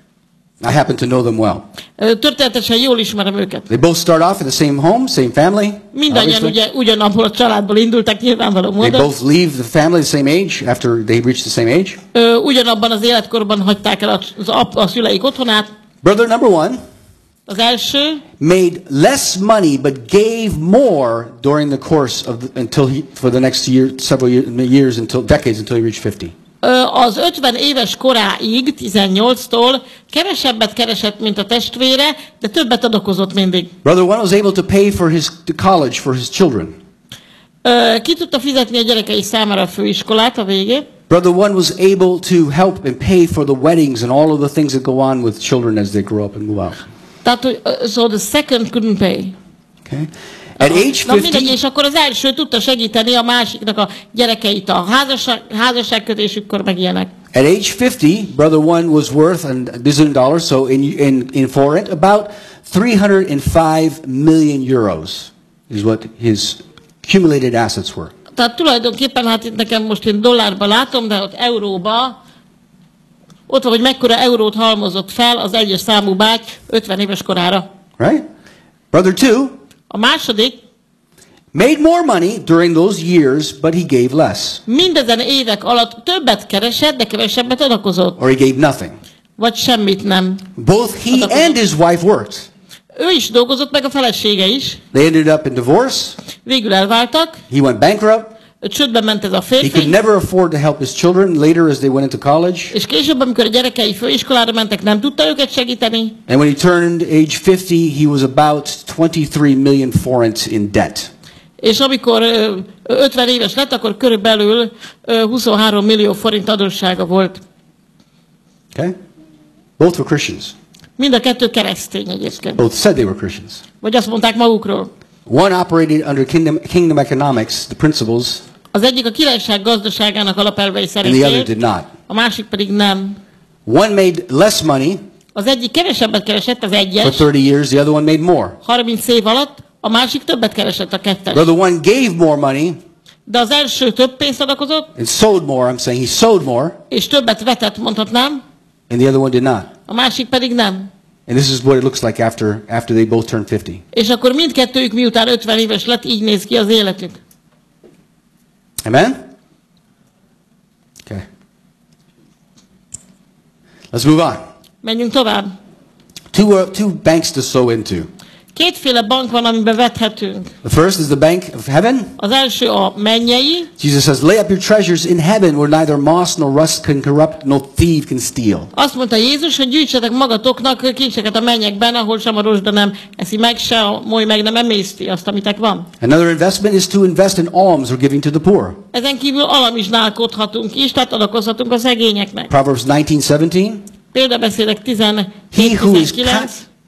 Történetesen jól ismerem őket. They both start off in the same home, same family. Mindannyian ugye ugyanabból a családból indultak nyilvánvaló módon. They both leave the family the same age after they reach the same age. Ugyanabban az életkorban hagyták el a szüleik otthonát. Brother number one az első made less money but gave more during the course of for the next several years until decades until he reached 50. Az 50 éves koráig, 18-tól kevesebbet keresett, mint a testvére, de többet adakozott mindig. Brother one was able to pay for the college for his children. Ki tudta fizetni a gyerekei számára a főiskolát a végén. Brother one was able to help and pay for the weddings and all of the things that go on with children as they grow up and move out. Tehát, so the second couldn't pay. Okay. At age 50, és akkor az első tudta segíteni a másiknak a gyerekeit a házasságkötésükkor meg ilyenek. At age 50, brother one was worth, and this is in dollars, so in foreign, about 305 million euros is what his accumulated assets were. Tehát tulajdonképpen, hát itt nekem most én dollárban látom, de ott euróba, ott van, hogy mekkora eurót halmozott fel az egyes számú báty 50 éves korára. Right? Brother two a második made more money during those years, but he gave less. Mindezen évek alatt többet keresett, de kevesebbet adakozott. Or he gave nothing. Vagy semmit nem. Both he adakozott. And his wife worked. Ő is dolgozott, meg a felesége is. They ended up in divorce. Végül elváltak. He went bankrupt. Csődbe ment ez a férfi. He could never afford to help his children later as they went into college. És később, amikor a gyerekei főiskolára mentek, nem tudta őket segíteni. And when he turned age 50, he was about 23 million forints in debt. És amikor 50 éves lett, akkor körülbelül 23 millió forint adóssága volt. Okay? Both were Christians. Mind a kettő keresztény egyébként. Both said they were Christians. Vagy azt mondták magukról. One operated under kingdom economics, the principles. Az egyik a királyság gazdaságának alapelvei szerint And the other did not. A másik pedig nem. One made less money. Az egyik kevesebbet keresett, az egyes. For 30 years, the other one made more. 30 év alatt, a másik többet keresett, a kettes. Brother one gave more money. De az első több pénzt adakozott. And sowed more, I'm saying he sowed more. És többet vetett, mondhatnám. And the other one did not. A másik pedig nem. And this is what it looks like after they both turned 50. És akkor mindkettőjük miután 50 éves lett, így néz ki az életük. Amen? Okay. Let's move on. Menjünk tovább. Two banks to sow into. Kétféle bank van, amiben vethetünk. The first is the bank of heaven. Az első a mennyei. Jesus says, lay up your treasures in heaven where neither moth nor rust can corrupt, no thief can steal. Azt mondta Jézus, hogy gyűjtsetek magatoknak kincseket a mennyekben, ahol sem a rozsda nem eszi meg, se a moly meg nem emészti azt, amitek van. Another investment is to invest in alms or giving to the poor. Ezen kívül alamizsnálkodhatunk is, tehát adakozhatunk a szegényeknek. Proverbs 19:17. Példabeszédek 17:19.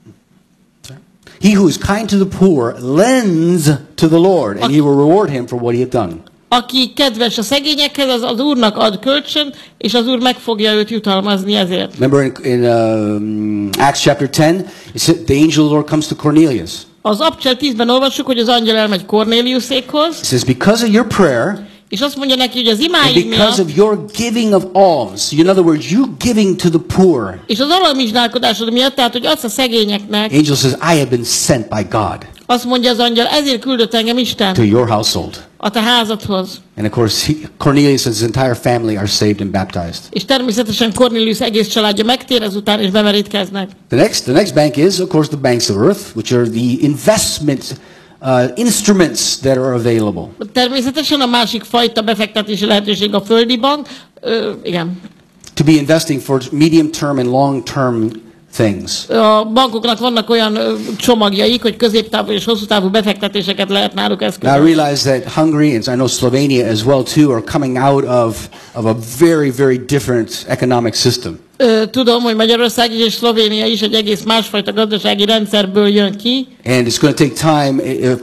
He who is kind to the poor lends to the Lord, and he will reward him for what he had done. Aki kedves a szegényekhez, az Úrnak ad kölcsön, és az Úr meg fogja őt jutalmazni ezért. Remember in Acts chapter 10, it said the angel of the Lord comes to Cornelius. Az Abcsel 10-ben olvassuk, hogy az angyal elmegy Kornéliusékhoz. It says, because of your prayer, És azt mondja neki, hogy az And imáid because miatt, of your giving of alms, in other words, you giving to the poor, és az alamizsnálkodásod miatt, tehát, hogy adsz a szegényeknek, angel says, I have been sent by God azt mondja az angyal, ezért küldött engem to Isten your household. a te házadhoz. And of course, Cornelius and his entire family are saved and baptized. És természetesen Cornelius egész családja megtér ezután, és bemerítkeznek. The next bank is, of course, the banks of earth, which are the investment instruments that are available. Természetesen a másik fajta befektetési lehetőség a földi bank. Igen. To be investing for medium term and long term things. A bankoknak vannak olyan csomagjaik, hogy középtávú és hosszú távú befektetéseket lehet náluk Now I eszközölni. realize that Hungary and I know Slovenia as well too are coming out of a very, very different economic system. Tudom, hogy Magyarország is és Szlovénia is egy egész másfajta gazdasági rendszerből jön ki, And it's going to take time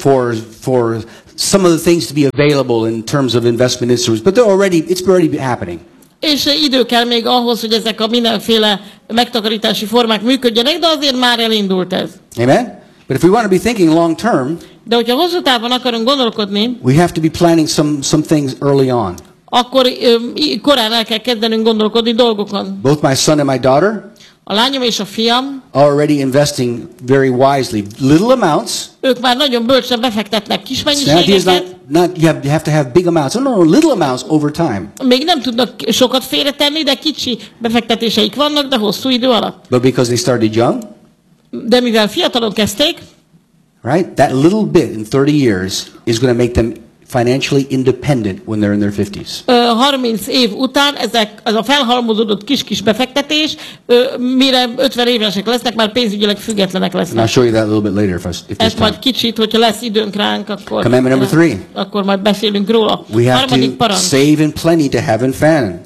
for some of the things to be available in terms of investment instruments, but it's already happening. és idő kell még ahhoz, hogy ezek a mindenféle megtakarítási formák működjenek, de azért már elindult ez. Amen? But if we want to be thinking long term, De hogyha hosszú távon akarunk gondolkodni, we have to be planning some things early on. akkor korán el kell kezdenünk gondolkodni dolgokon. Both my son and my daughter A lányom és a fiam, are already investing very wisely. Little amounts. ők már nagyon bölcsen befektetnek kis The idea is mennyiségeket, you have to have big amounts. No, little amounts over time. még nem tudnak sokat félretenni, de kicsi befektetéseik vannak, de hosszú idő alatt. But because they started young, De mivel fiatalon kezdték, right? That little bit in 30 years is going to make them financially independent when they're in their 50s. 30 év után ez a felhalmozódott kis-kis befektetés, mire 50 évesek lesznek, már pénzügyileg függetlenek And I'll lesznek. show you that a little bit later if there's Ezt time. majd kicsit, hogyha lesz időnk ránk, akkor, Commandment number 3. akkor majd beszélünk róla. We have Harmadik to parancs. save in plenty to have in famine.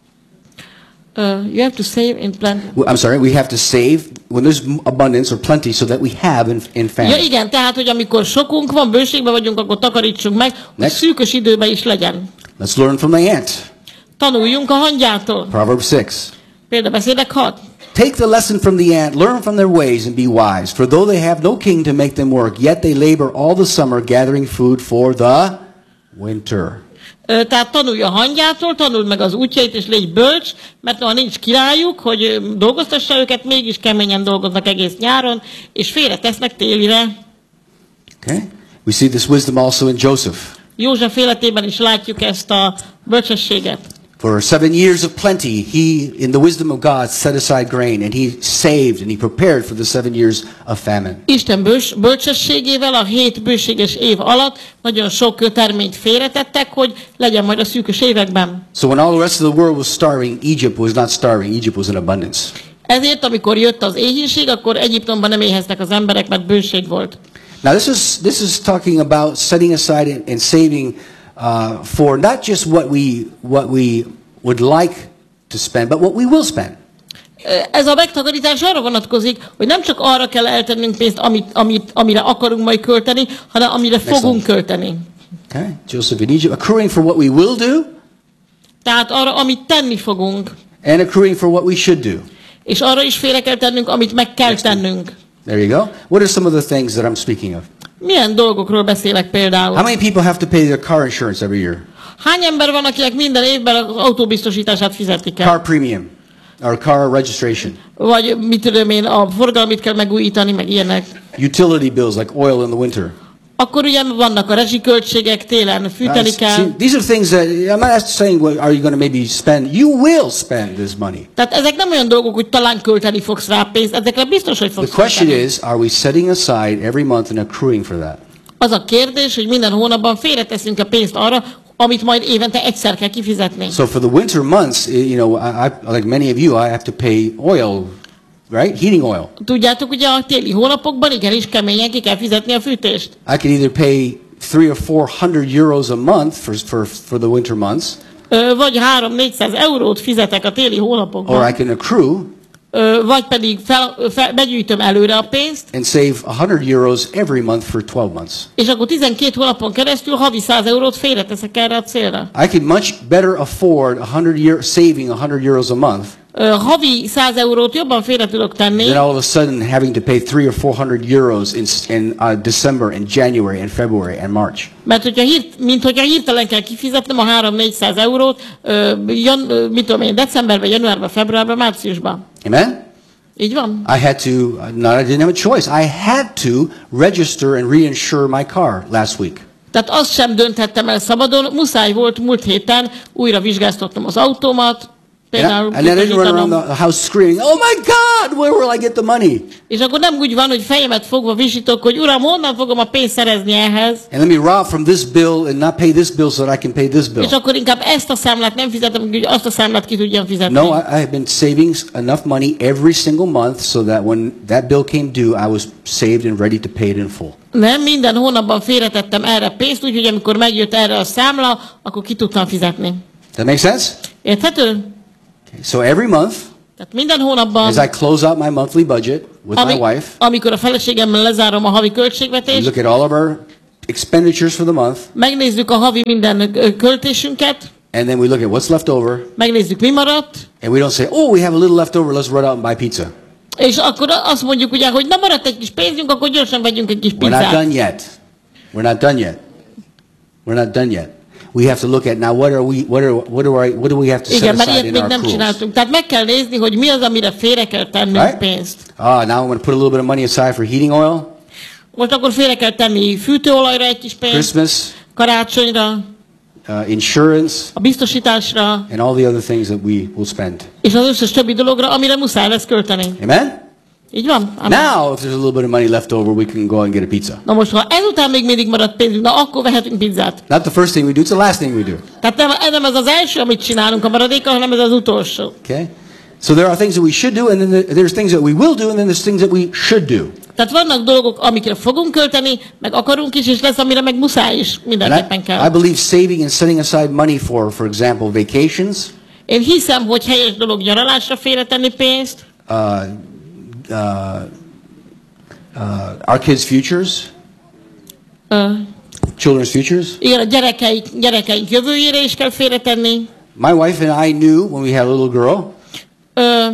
You have to save in plenty. I'm sorry, we have to save when there's abundance or plenty so that we have in Ja famine. igen, tehát, hogy amikor sokunk van, bőségben vagyunk, akkor takarítsunk meg, hogy Next. szűkös időben is legyen. Let's learn from the ant. Tanuljunk a hangyától. Proverbs 6. Példabeszédek 6. Take the lesson from the ant, learn from their ways and be wise. For though they have no king to make them work, yet they labor all the summer gathering food for the winter. Tehát tanulj a hangyától, tanuld meg az útjait, és légy bölcs, mert ha nincs királyuk, hogy dolgoztassa őket, mégis keményen dolgoznak egész nyáron, és félretesznek télire. Okay? We see this wisdom also in Joseph. József életében is látjuk ezt a bölcsességet. For 7 years of plenty, he, in the wisdom of God, set aside grain, and he saved and he prepared for the 7 years of famine. Isten bölcsességével a 7 bőséges év alatt nagyon sok terményt félretettek, hogy legyen majd a szűkös években. So when all the rest of the world was starving, Egypt was not starving. Egypt was in abundance. Ezért, amikor jött az éhínség, akkor Egyiptomban nem éheztek az emberek, mert bőség volt. Now this is talking about setting aside and saving for not just what we would like to spend, but what we will spend. Ez a megtakarítás arra vonatkozik, hogy nem csak arra kell eltennünk pénzt, amire akarunk majd költeni, hanem amire fogunk költeni. Okay, Joseph in Egypt, accruing for what we will do, Tehát arra, amit tenni fogunk, and accruing for what we should do. és arra is félre kell tennünk, amit meg kell tennünk. There you go. What are some of the things that I'm speaking of? Milyen dolgokról beszélek például? How many people have to pay their car insurance every year? Hány ember van, akinek minden évben az autóbiztosítását fizetik el? Car premium, or car registration. Vagy mit tudom én, a forgalmit kell megújítani, meg ilyenek. Utility bills like oil in the winter. Akkor ugye vannak a rezsiköltségek, télen fűteni See, kell. these are things that I'm not saying, well, are you going to maybe spend? You will spend this money. Tehát ezek nem olyan dolgok, hogy talán költeni fogsz rá pénzt, ezekre biztos, hogy The fogsz question költeni. is, are we setting aside every month and accruing for that? Az a kérdés, hogy minden hónapban félreteszünk a pénzt arra, amit majd évente egyszer kell kifizetni. So for the winter months, you know, like many of you, I have to pay oil, right? Heating oil. Tudjátok, ugye a téli hónapokban igenis keményen ki kell fizetni a fűtést. I can either pay 300 or 400 euros a month for the winter months, Vagy 300-400 eurót fizetek a téli or hónapokban, I can accrue vagy pedig begyűjtöm előre a pénzt, and save 100 euros every month for 12 months. és akkor 12 hónapon keresztül havi 100 eurót félreteszek erre a célra. I can much better afford saving 100 euros a month havi 100 eurót jobban félre tudok tenni, than all of a sudden having to pay 300 or 400 euros in December and January and February and March. mert mint hogyha hirtelen kell kifizetnem a 300-400 eurót, mit tudom én, decemberben, januárban, februárban, márciusban. Amen? Így van? I had to, I didn't have a choice. I had to register and reinsure my car last week. Tehát azt sem dönthettem el szabadon, muszáj volt múlt héten újra vizsgáztatnom az autómat, például And then I didn't run around the house screaming, "Oh my God, where will I get the money?" és akkor nem úgy van, hogy fejemet fogva visítok, hogy uram, honnan fogom a pénzt szerezni ehhez? And let me rob from this bill and not pay this bill so that I can pay this bill. És akkor inkább ezt a számlát nem fizetem, hogy azt a számlát ki tudjam fizetni. No, I have been saving enough money every single month so that when that bill came due, I was saved and ready to pay it in full. Nem, minden hónapban félretettem erre pénzt, úgyhogy amikor megjött erre a számla, akkor ki tudtam fizetni. That make sense? Érthető? Okay, so every month, Tehát minden hónapban, as I close out my monthly budget with my wife, amikor a feleségemmel lezárom a havi we költségvetést, look at all of our expenditures for the month, megnézzük a havi minden költésünket, and then we look at what's left over, megnézzük, mi maradt, and we don't say, "Oh, we have a little left over, let's run out and buy pizza." és akkor azt mondjuk ugye, hogy na maradt egy kis pénzünk, akkor gyorsan vegyünk egy kis We're not pizzát. done yet. We're not done yet. We're not done yet. We have to look at now what do we have to set Igen, mert aside ilyet in még our nem accruals. csináltunk. Tehát meg kell nézni, hogy mi az, amire félre kell tennünk Right? pénzt. Now I'm going to put a little bit of money aside for heating oil, Most akkor félre kell tenni fűtőolajra egy kis pénzt, Christmas, karácsonyra, insurance, a biztosításra, and all the other things that we will spend. és az összes többi dologra, amire muszáj lesz költeni. Amen? Így van? Amen. Now, if there's a little bit of money left over, we can go and get a pizza. Na most, ha ezután még mindig maradt pénzünk, na akkor vehetünk pizzát. Not the first thing we do, it's the last thing we do. Tehát nem ez az első, amit csinálunk a maradékkal, hanem ez az utolsó. Okay? So there are things that we should do, and then there's things that we will do, and then there's things that we should do. Tehát vannak dolgok, amikre fogunk költeni, meg akarunk is, és lesz, amire meg muszáj is, mindenképpen I kell. believe saving and setting aside money for example, vacations, Én hiszem, hogy helyes dolog nyaralásra félretenni pénzt, our kids' futures, Ö, children's futures. igen, a gyerekeink jövőjére is kell félretenni. My wife and I knew when we had a little girl, Ö,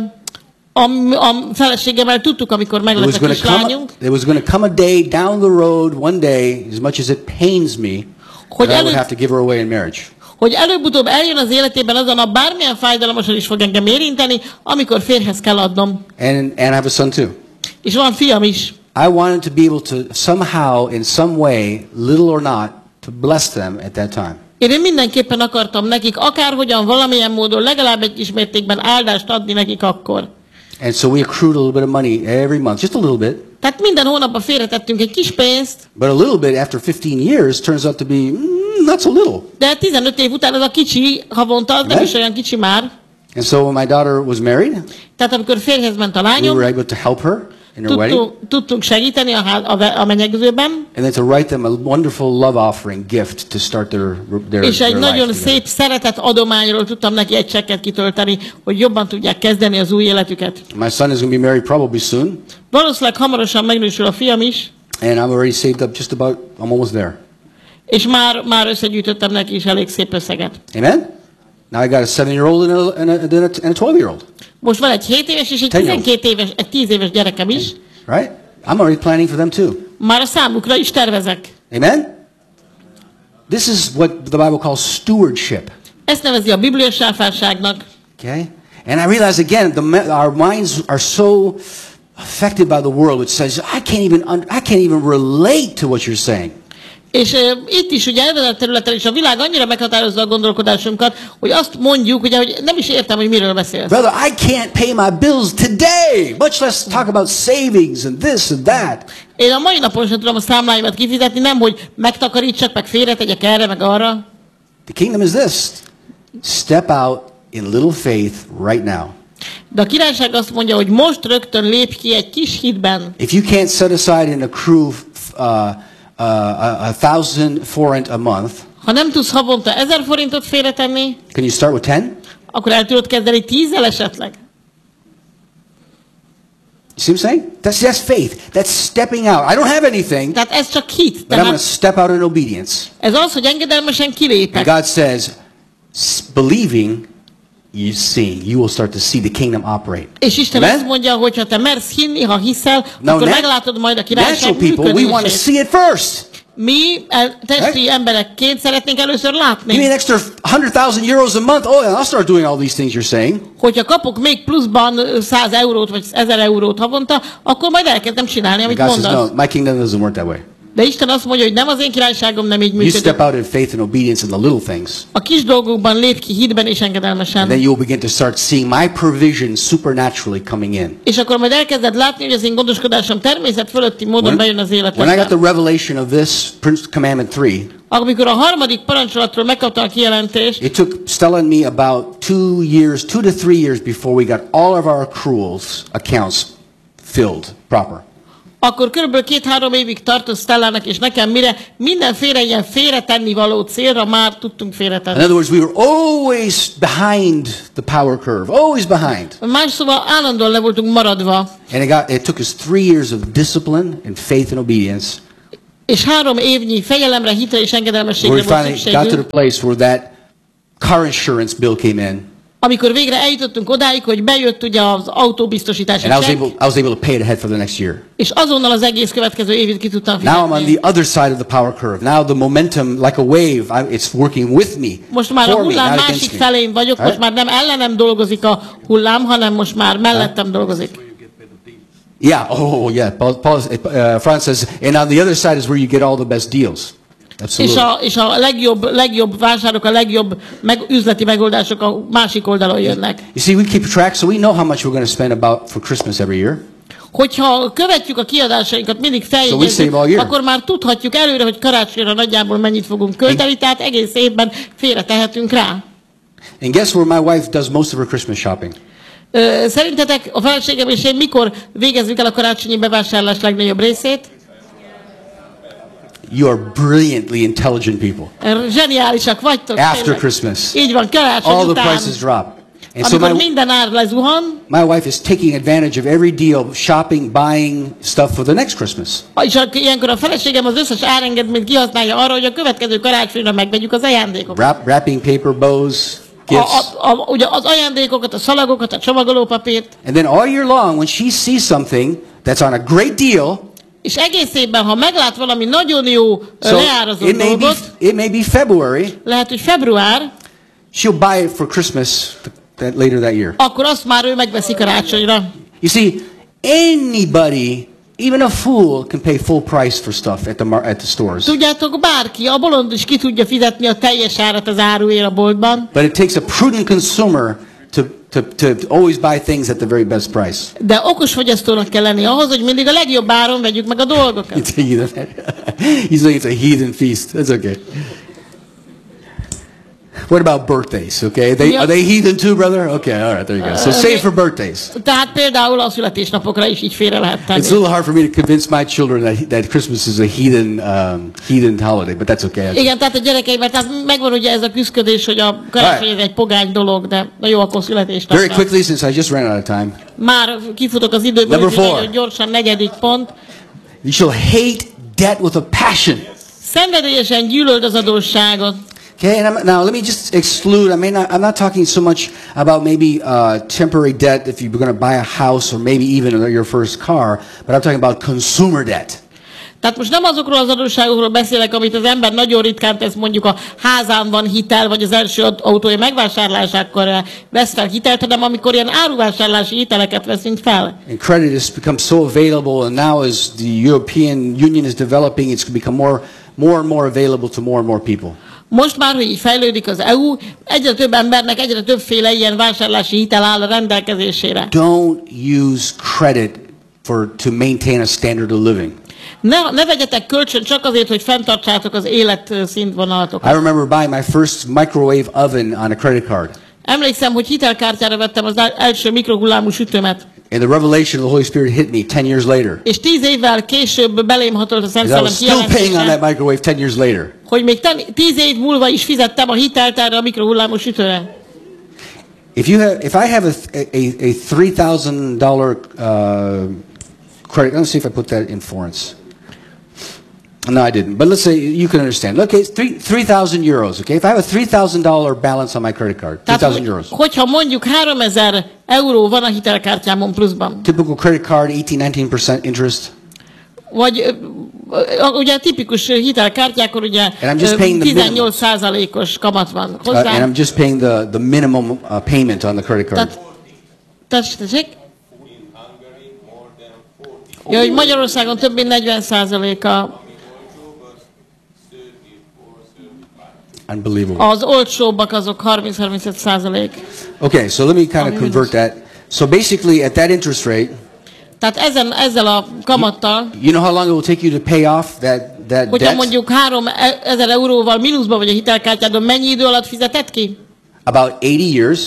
a feleségemmel tudtuk, amikor meg lett a kislányunk, there was going to come a day down the road, one day, as much as it pains me, hogy, that I would have to give her away in marriage. hogy előbb-utóbb eljön az életében az a nap, bármilyen fájdalmasan is fog engem érinteni, amikor férjhez kell adnom. And I have a son too. És van fiam is. I wanted to be able to somehow, in some way, little or not, to bless them at that time. Én mindenképpen akartam nekik, akárhogyan, valamilyen módon, legalább egy kis mértékben áldást adni nekik akkor. And so we accrued a little bit of money every month, just a little bit. Tehát minden hónapban félretettünk egy kis pénzt, But a little bit after 15 years turns out to be not so little. de 15 év után az a kicsi havonta, az nem is olyan kicsi már. And so when my daughter was married, Tehát amikor férjhez ment a we lányom, were able to help her in her wedding, tudtunk segíteni a menyegzőben, and then to write them a wonderful love offering gift to start their és egy life nagyon together. szép szeretet adományról tudtam neki egy csekket kitölteni, hogy jobban tudják kezdeni az új életüket. My son is going to be married probably soon, Valószínűleg hamarosan megnősül a fiam is, and I'm already saved up just about, I'm almost there. és már összegyűjtöttem neki is elég szép összeget. Amen? Now I got a 7-year-old and a 12-year-old. Most van egy 7 éves és egy 12 éves, egy 10 éves gyerekem is. Right? I'm already planning for them too. Már a számukra is tervezek. Amen? This is what the Bible calls stewardship. Ezt nevezi a Biblia sáfárságnak. Okay? And I realize again, our minds are so affected by the world, which says, I can't even relate to what you're saying. És itt is ugye ezen a területen is a világ annyira meghatározza a gondolkodásunkat, hogy azt mondjuk, ugye, hogy nem is értem, hogy miről beszélsz. Brother, I can't pay my bills today, much less talk about savings and this and that. Én a mai napon sem tudom a számláimat kifizetni, nem, hogy megtakarítsak, meg félretegyek erre, meg arra. The kingdom is this. Step out in little faith right now. De a királyság azt mondja, hogy most rögtön lépj ki egy kis hitben. If you can't set aside and accrue 1,000 forint a month, Ha nem tudsz havonta 1000 forintot félretenni, can you start with 10? akkor el tudod kezdeni 10-zel esetleg. You see what I'm saying? That's faith. That's stepping out. I don't have anything, Tehát ez csak hit. but I'm going to Tehát step out in obedience. ez az, hogy engedelmesen And kilépek. God says, believing you will start to see the kingdom operate. És Isten Amen? azt mondja, hogy ha te mersz hinni, ha hiszel, No, akkor meglátod majd a natural királyság people, we want to működését. see it first. Mi testi emberekként szeretnénk először Give me látni. an extra 100,000 euros a month. Oh, and I'll start doing all these things you're saying. Hogyha kapok még pluszban 100 eurót vagy 1000 eurót havonta, akkor majd elkezdem csinálni, amit God says, mondasz. no, my kingdom doesn't work that way. De Isten azt mondja, hogy nem az én királyságom nem így You működik. step out in faith and obedience in the little things. A kis dolgokban lép ki hitben és And then engedelmesen. you'll begin to start seeing my provision supernaturally coming in. És akkor majd elkezded látni, hogy az én gondoskodásom természet fölötti módon bejön az When I got the életedbe. revelation of this commandment 3, Amikor a harmadik parancsolatról megkaptam a kijelentést, it took Stella and me about 2 to 3 years before we got all of our accruals accounts filled proper. akkor körülbelül 2-3 évig tartott Stellának és nekem, mire mindenféle ilyen félretenni való célra már tudtunk In félretenni. other words, we were always behind the power curve, always behind. Más szóval állandóan le voltunk maradva, And it took us 3 years of discipline and faith and obedience és 3 évnyi fegyelemre, hitre és where engedelmességre we volt finally got to the szükségünk, place where that car insurance bill came in, amikor végre eljutottunk odáig, hogy bejött ugye az autóbiztosítási and csekk, I was able to pay it ahead for the next year. és azonnal az egész következő évét ki tudtam Now I'm on fizetni. the other side of the power curve. Now the momentum, like a wave, it's working with me, Most már a for me, hullám not másik against me. felén vagyok, most Right? már nem ellenem dolgozik a hullám, hanem most már mellettem dolgozik. Yeah. Oh, yeah. Franz says, and on the other side is where you get all the best deals. Absolutely. És a legjobb vásárok, a legjobb üzleti megoldások a másik oldalon jönnek. You see, we keep track, so we know how much we're going to spend about for Christmas every year. Hogyha követjük a kiadásainkat, mindig So we feljegyezzük, save all year. akkor már tudhatjuk előre, hogy karácsonyra nagyjából mennyit fogunk költeni, tehát egész évben félretehetünk rá. And guess where my wife does most of her Christmas shopping? Szerintetek a feleségem és én mikor végezzük el a karácsonyi bevásárlás legnagyobb részét? You are brilliantly intelligent people. Zseniálisak vagytok. After tényleg. Christmas, Így van, karácsony all the után, prices drop. And so amikor minden ár lezuhan, my wife is taking advantage of every deal, shopping, buying stuff for the next Christmas. és ilyenkor a feleségem az összes árengedményt kihasználja arra, hogy a következő karácsonyra megvegyük az ajándékokat. Wrapping paper, bows, gifts. Ugye az ajándékokat, a szalagokat, a csomagolópapírt, And then all year long, when she sees something that's on a great deal, és egész évben, ha meglát valami nagyon jó so leárazott dolgot, it may be February, lehet, hogy február, she'll buy it for Christmas later that year. akkor azt már ő megveszi karácsonyra. You see, anybody, even a fool, can pay full price for stuff at the stores. Tudjátok, bárki, a bolond is ki tudja fizetni a teljes árat az áruért a boltban, But it takes a prudent consumer to always buy things at the very best price. de okos fogyasztónak kell lenni ahhoz, hogy mindig a legjobb áron vegyük meg a dolgokat. It's a heathen. He's saying it's a heathen feast. That's okay. What about birthdays? Okay, are they heathen too, brother? Okay, all right, there you go. So save for birthdays. Tehát például a születésnapokra is így félre lehet tenni. It's a little hard for me to convince my children that Christmas is a heathen holiday, but that's okay. Igen, tehát a gyerekeimben, tehát megvan ugye ez a küszködés, hogy a karácsony ez egy pogány dolog, de na jó, akkor Very születésnapra. quickly, since I just ran out of time, Már kifutok az időből, Number úgyhogy 4. nagyon gyorsan, 4. pont. you shall hate debt with a passion. Szenvedélyesen gyűlöld az adósságot. Okay, and now let me just exclude. I'm not talking so much about maybe temporary debt if you're going to buy a house or maybe even your first car, but I'm talking about consumer debt. Tehát most nem azokról az adósságokról beszélek, amit az ember nagyon ritkán tesz, mondjuk a házán van hitel, vagy az első autója megvásárlásakor vesz fel hitelt, hanem amikor ilyen áruvásárlási hiteleket veszünk fel. And credit has become so available, and now as the European Union is developing, it's become more and more available to more and more people. Most már, hogy így fejlődik az EU, egyre több embernek egyre többféle ilyen vásárlási hitel áll a rendelkezésére. Don't use credit to maintain a standard of living. Ne vegyetek kölcsön csak azért, hogy fenntartsátok az életszínvonalatokat. I remember buying my first microwave oven on a credit card. Emlékszem, hogy hitelkártyára vettem az első mikrohullámú sütőmet. And the revelation of the Holy Spirit hit me 10 years later. És 10 évvel később belém hatolt a Szent I Szellem was still paying on that kijelentése, microwave 10 years later. hogy még 10 év múlva is fizettem a hitelt erre a mikrohullámú sütőre. If I have a $3,000 credit, let's see if I put that in forints. No, I didn't. But let's say you can understand. Okay, 3,000 euros. Okay, if I have a $3,000 balance on my credit card, 3,000 euros. Hogyha mondjuk 3000 euró van a hitelkártyámon pluszban. Typical credit card, 18-19% interest. Vagy ugye tipikus hitelkártyákon ugye 18%-os kamat van hozzá. And I'm just paying the minimum payment on the credit card. Tessék? Ja, hogy Magyarországon több mint 40%-a Unbelievable. az olcsóbbak azok 30-35%. Okay, so let me kind of convert that. So basically at that interest rate, tehát ezzel a kamattal, you know how long it will take you to pay off that hogyha debt? mondjuk 3000 euróval mínuszban vagy a hitelkártyádon, mennyi idő alatt fizeted ki? About 80 years.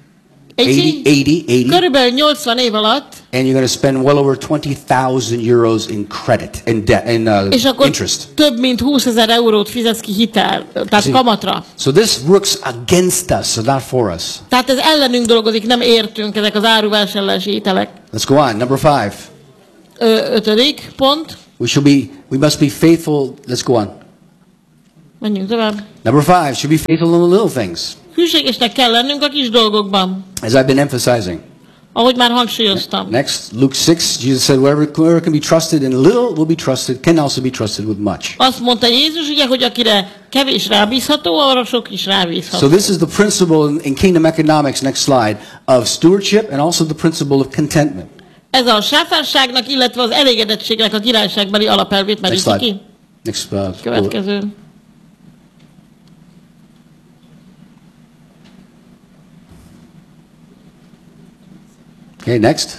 80. Körülbelül 80 év alatt. And you're going to spend well over 20,000 euros in credit, in debt, in és akkor interest. Több mint 20 000 eurót fizetsz ki hitel, tehát kamatra. So this works against us, so not for us. Tehát ez ellenünk dolgozik, nem értünk, ezek az áruvásárlási hitelek. Let's go on. Number 5. Ötödik pont. We must be faithful. Let's go on. Menjünk tovább. Number 5, should be faithful in the little things. Hűségesnek kell lennünk a kis dolgokban. As I've been emphasizing. Ahogy már hangsúlyoztam. Next, Luke 6, Jesus said, whoever can be trusted in little will be trusted, can also be trusted with much. Azt mondta Jézus, ugye, hogy akire kevés rábízható, arra sok is rábízható. So this is the principle in kingdom economics, next slide, of stewardship and also the principle of contentment. Ez a sáfárságnak, illetve az elégedettségnek a királyságbeli alapelvét meríti ki. Next Következő. Okay, next.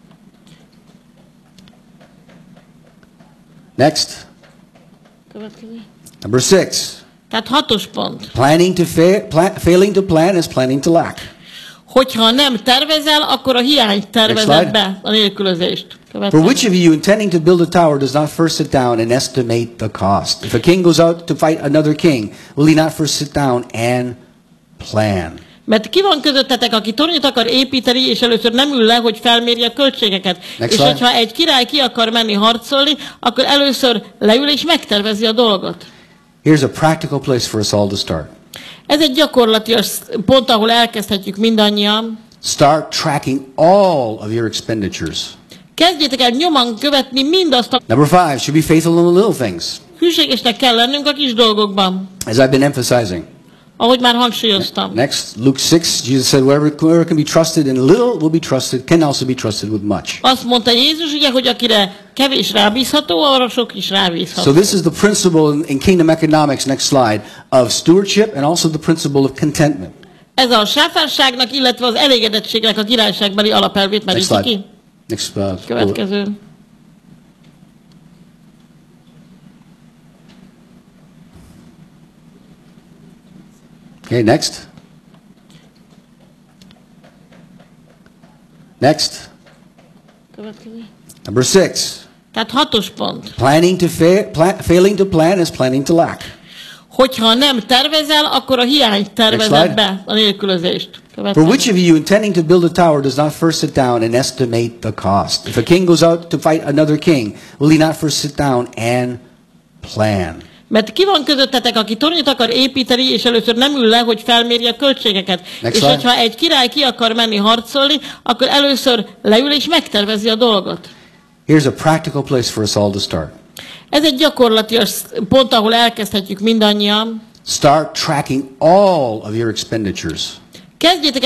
Next. Következő. Number 6. Tehát 6-os pont. Failing to plan is planning to lack. Hogyha nem tervezel, akkor a hiányt tervezed be, a nélkülözést. For which of you intending to build a tower does not first sit down and estimate the cost? If a king goes out to fight another king, will he not first sit down and plan? Mert ki van közöttetek, aki tornyot akar építeni, és először nem ül le, hogy felmérje a költségeket. És hogyha egy király ki akar menni harcolni, akkor először leül és megtervezi a dolgot. Here's a practical place for us all to start. Ez egy gyakorlatias pont, ahol elkezdhetjük mindannyian. Start tracking all of your expenditures. Kezdjétek el nyomon követni mindazt a... Number 5, should be faithful in the little things. Hűségesnek kell lennünk a kis dolgokban. As I've been emphasizing. Ahogy már hangsúlyoztam. Next, Luke 6, Jesus said, whoever can be trusted in little will be trusted, can also be trusted with much. Azt mondta Jézus, ugye, hogy akire kevés rábízható, arra sok is rábízható. So this is the principle in kingdom economics, next slide, of stewardship and also the principle of contentment. Ez a sáfárságnak, illetve az elégedettségnek a királyságbeli alapelvét meríti ki. Next Következő. Okay, next. Next. Következő. Number 6. Tehát 6-os pont. Failing to plan is planning to lack. Hogyha nem tervezel, akkor a hiányt tervezed be, a nélkülözést. For which of you intending to build a tower does not first sit down and estimate the cost? If a king goes out to fight another king, will he not first sit down and plan? Mert ki van közöttetek, aki tornyot akar építeni, és először nem ül le, hogy felmérje a költségeket. És hogyha egy király ki akar menni harcolni, akkor először leül és megtervezi a dolgot. Here's a practical place for us all to start. Ez egy gyakorlatias pont, ahol elkezdhetjük mindannyian. Start tracking all of your expenditures. Kezdjétek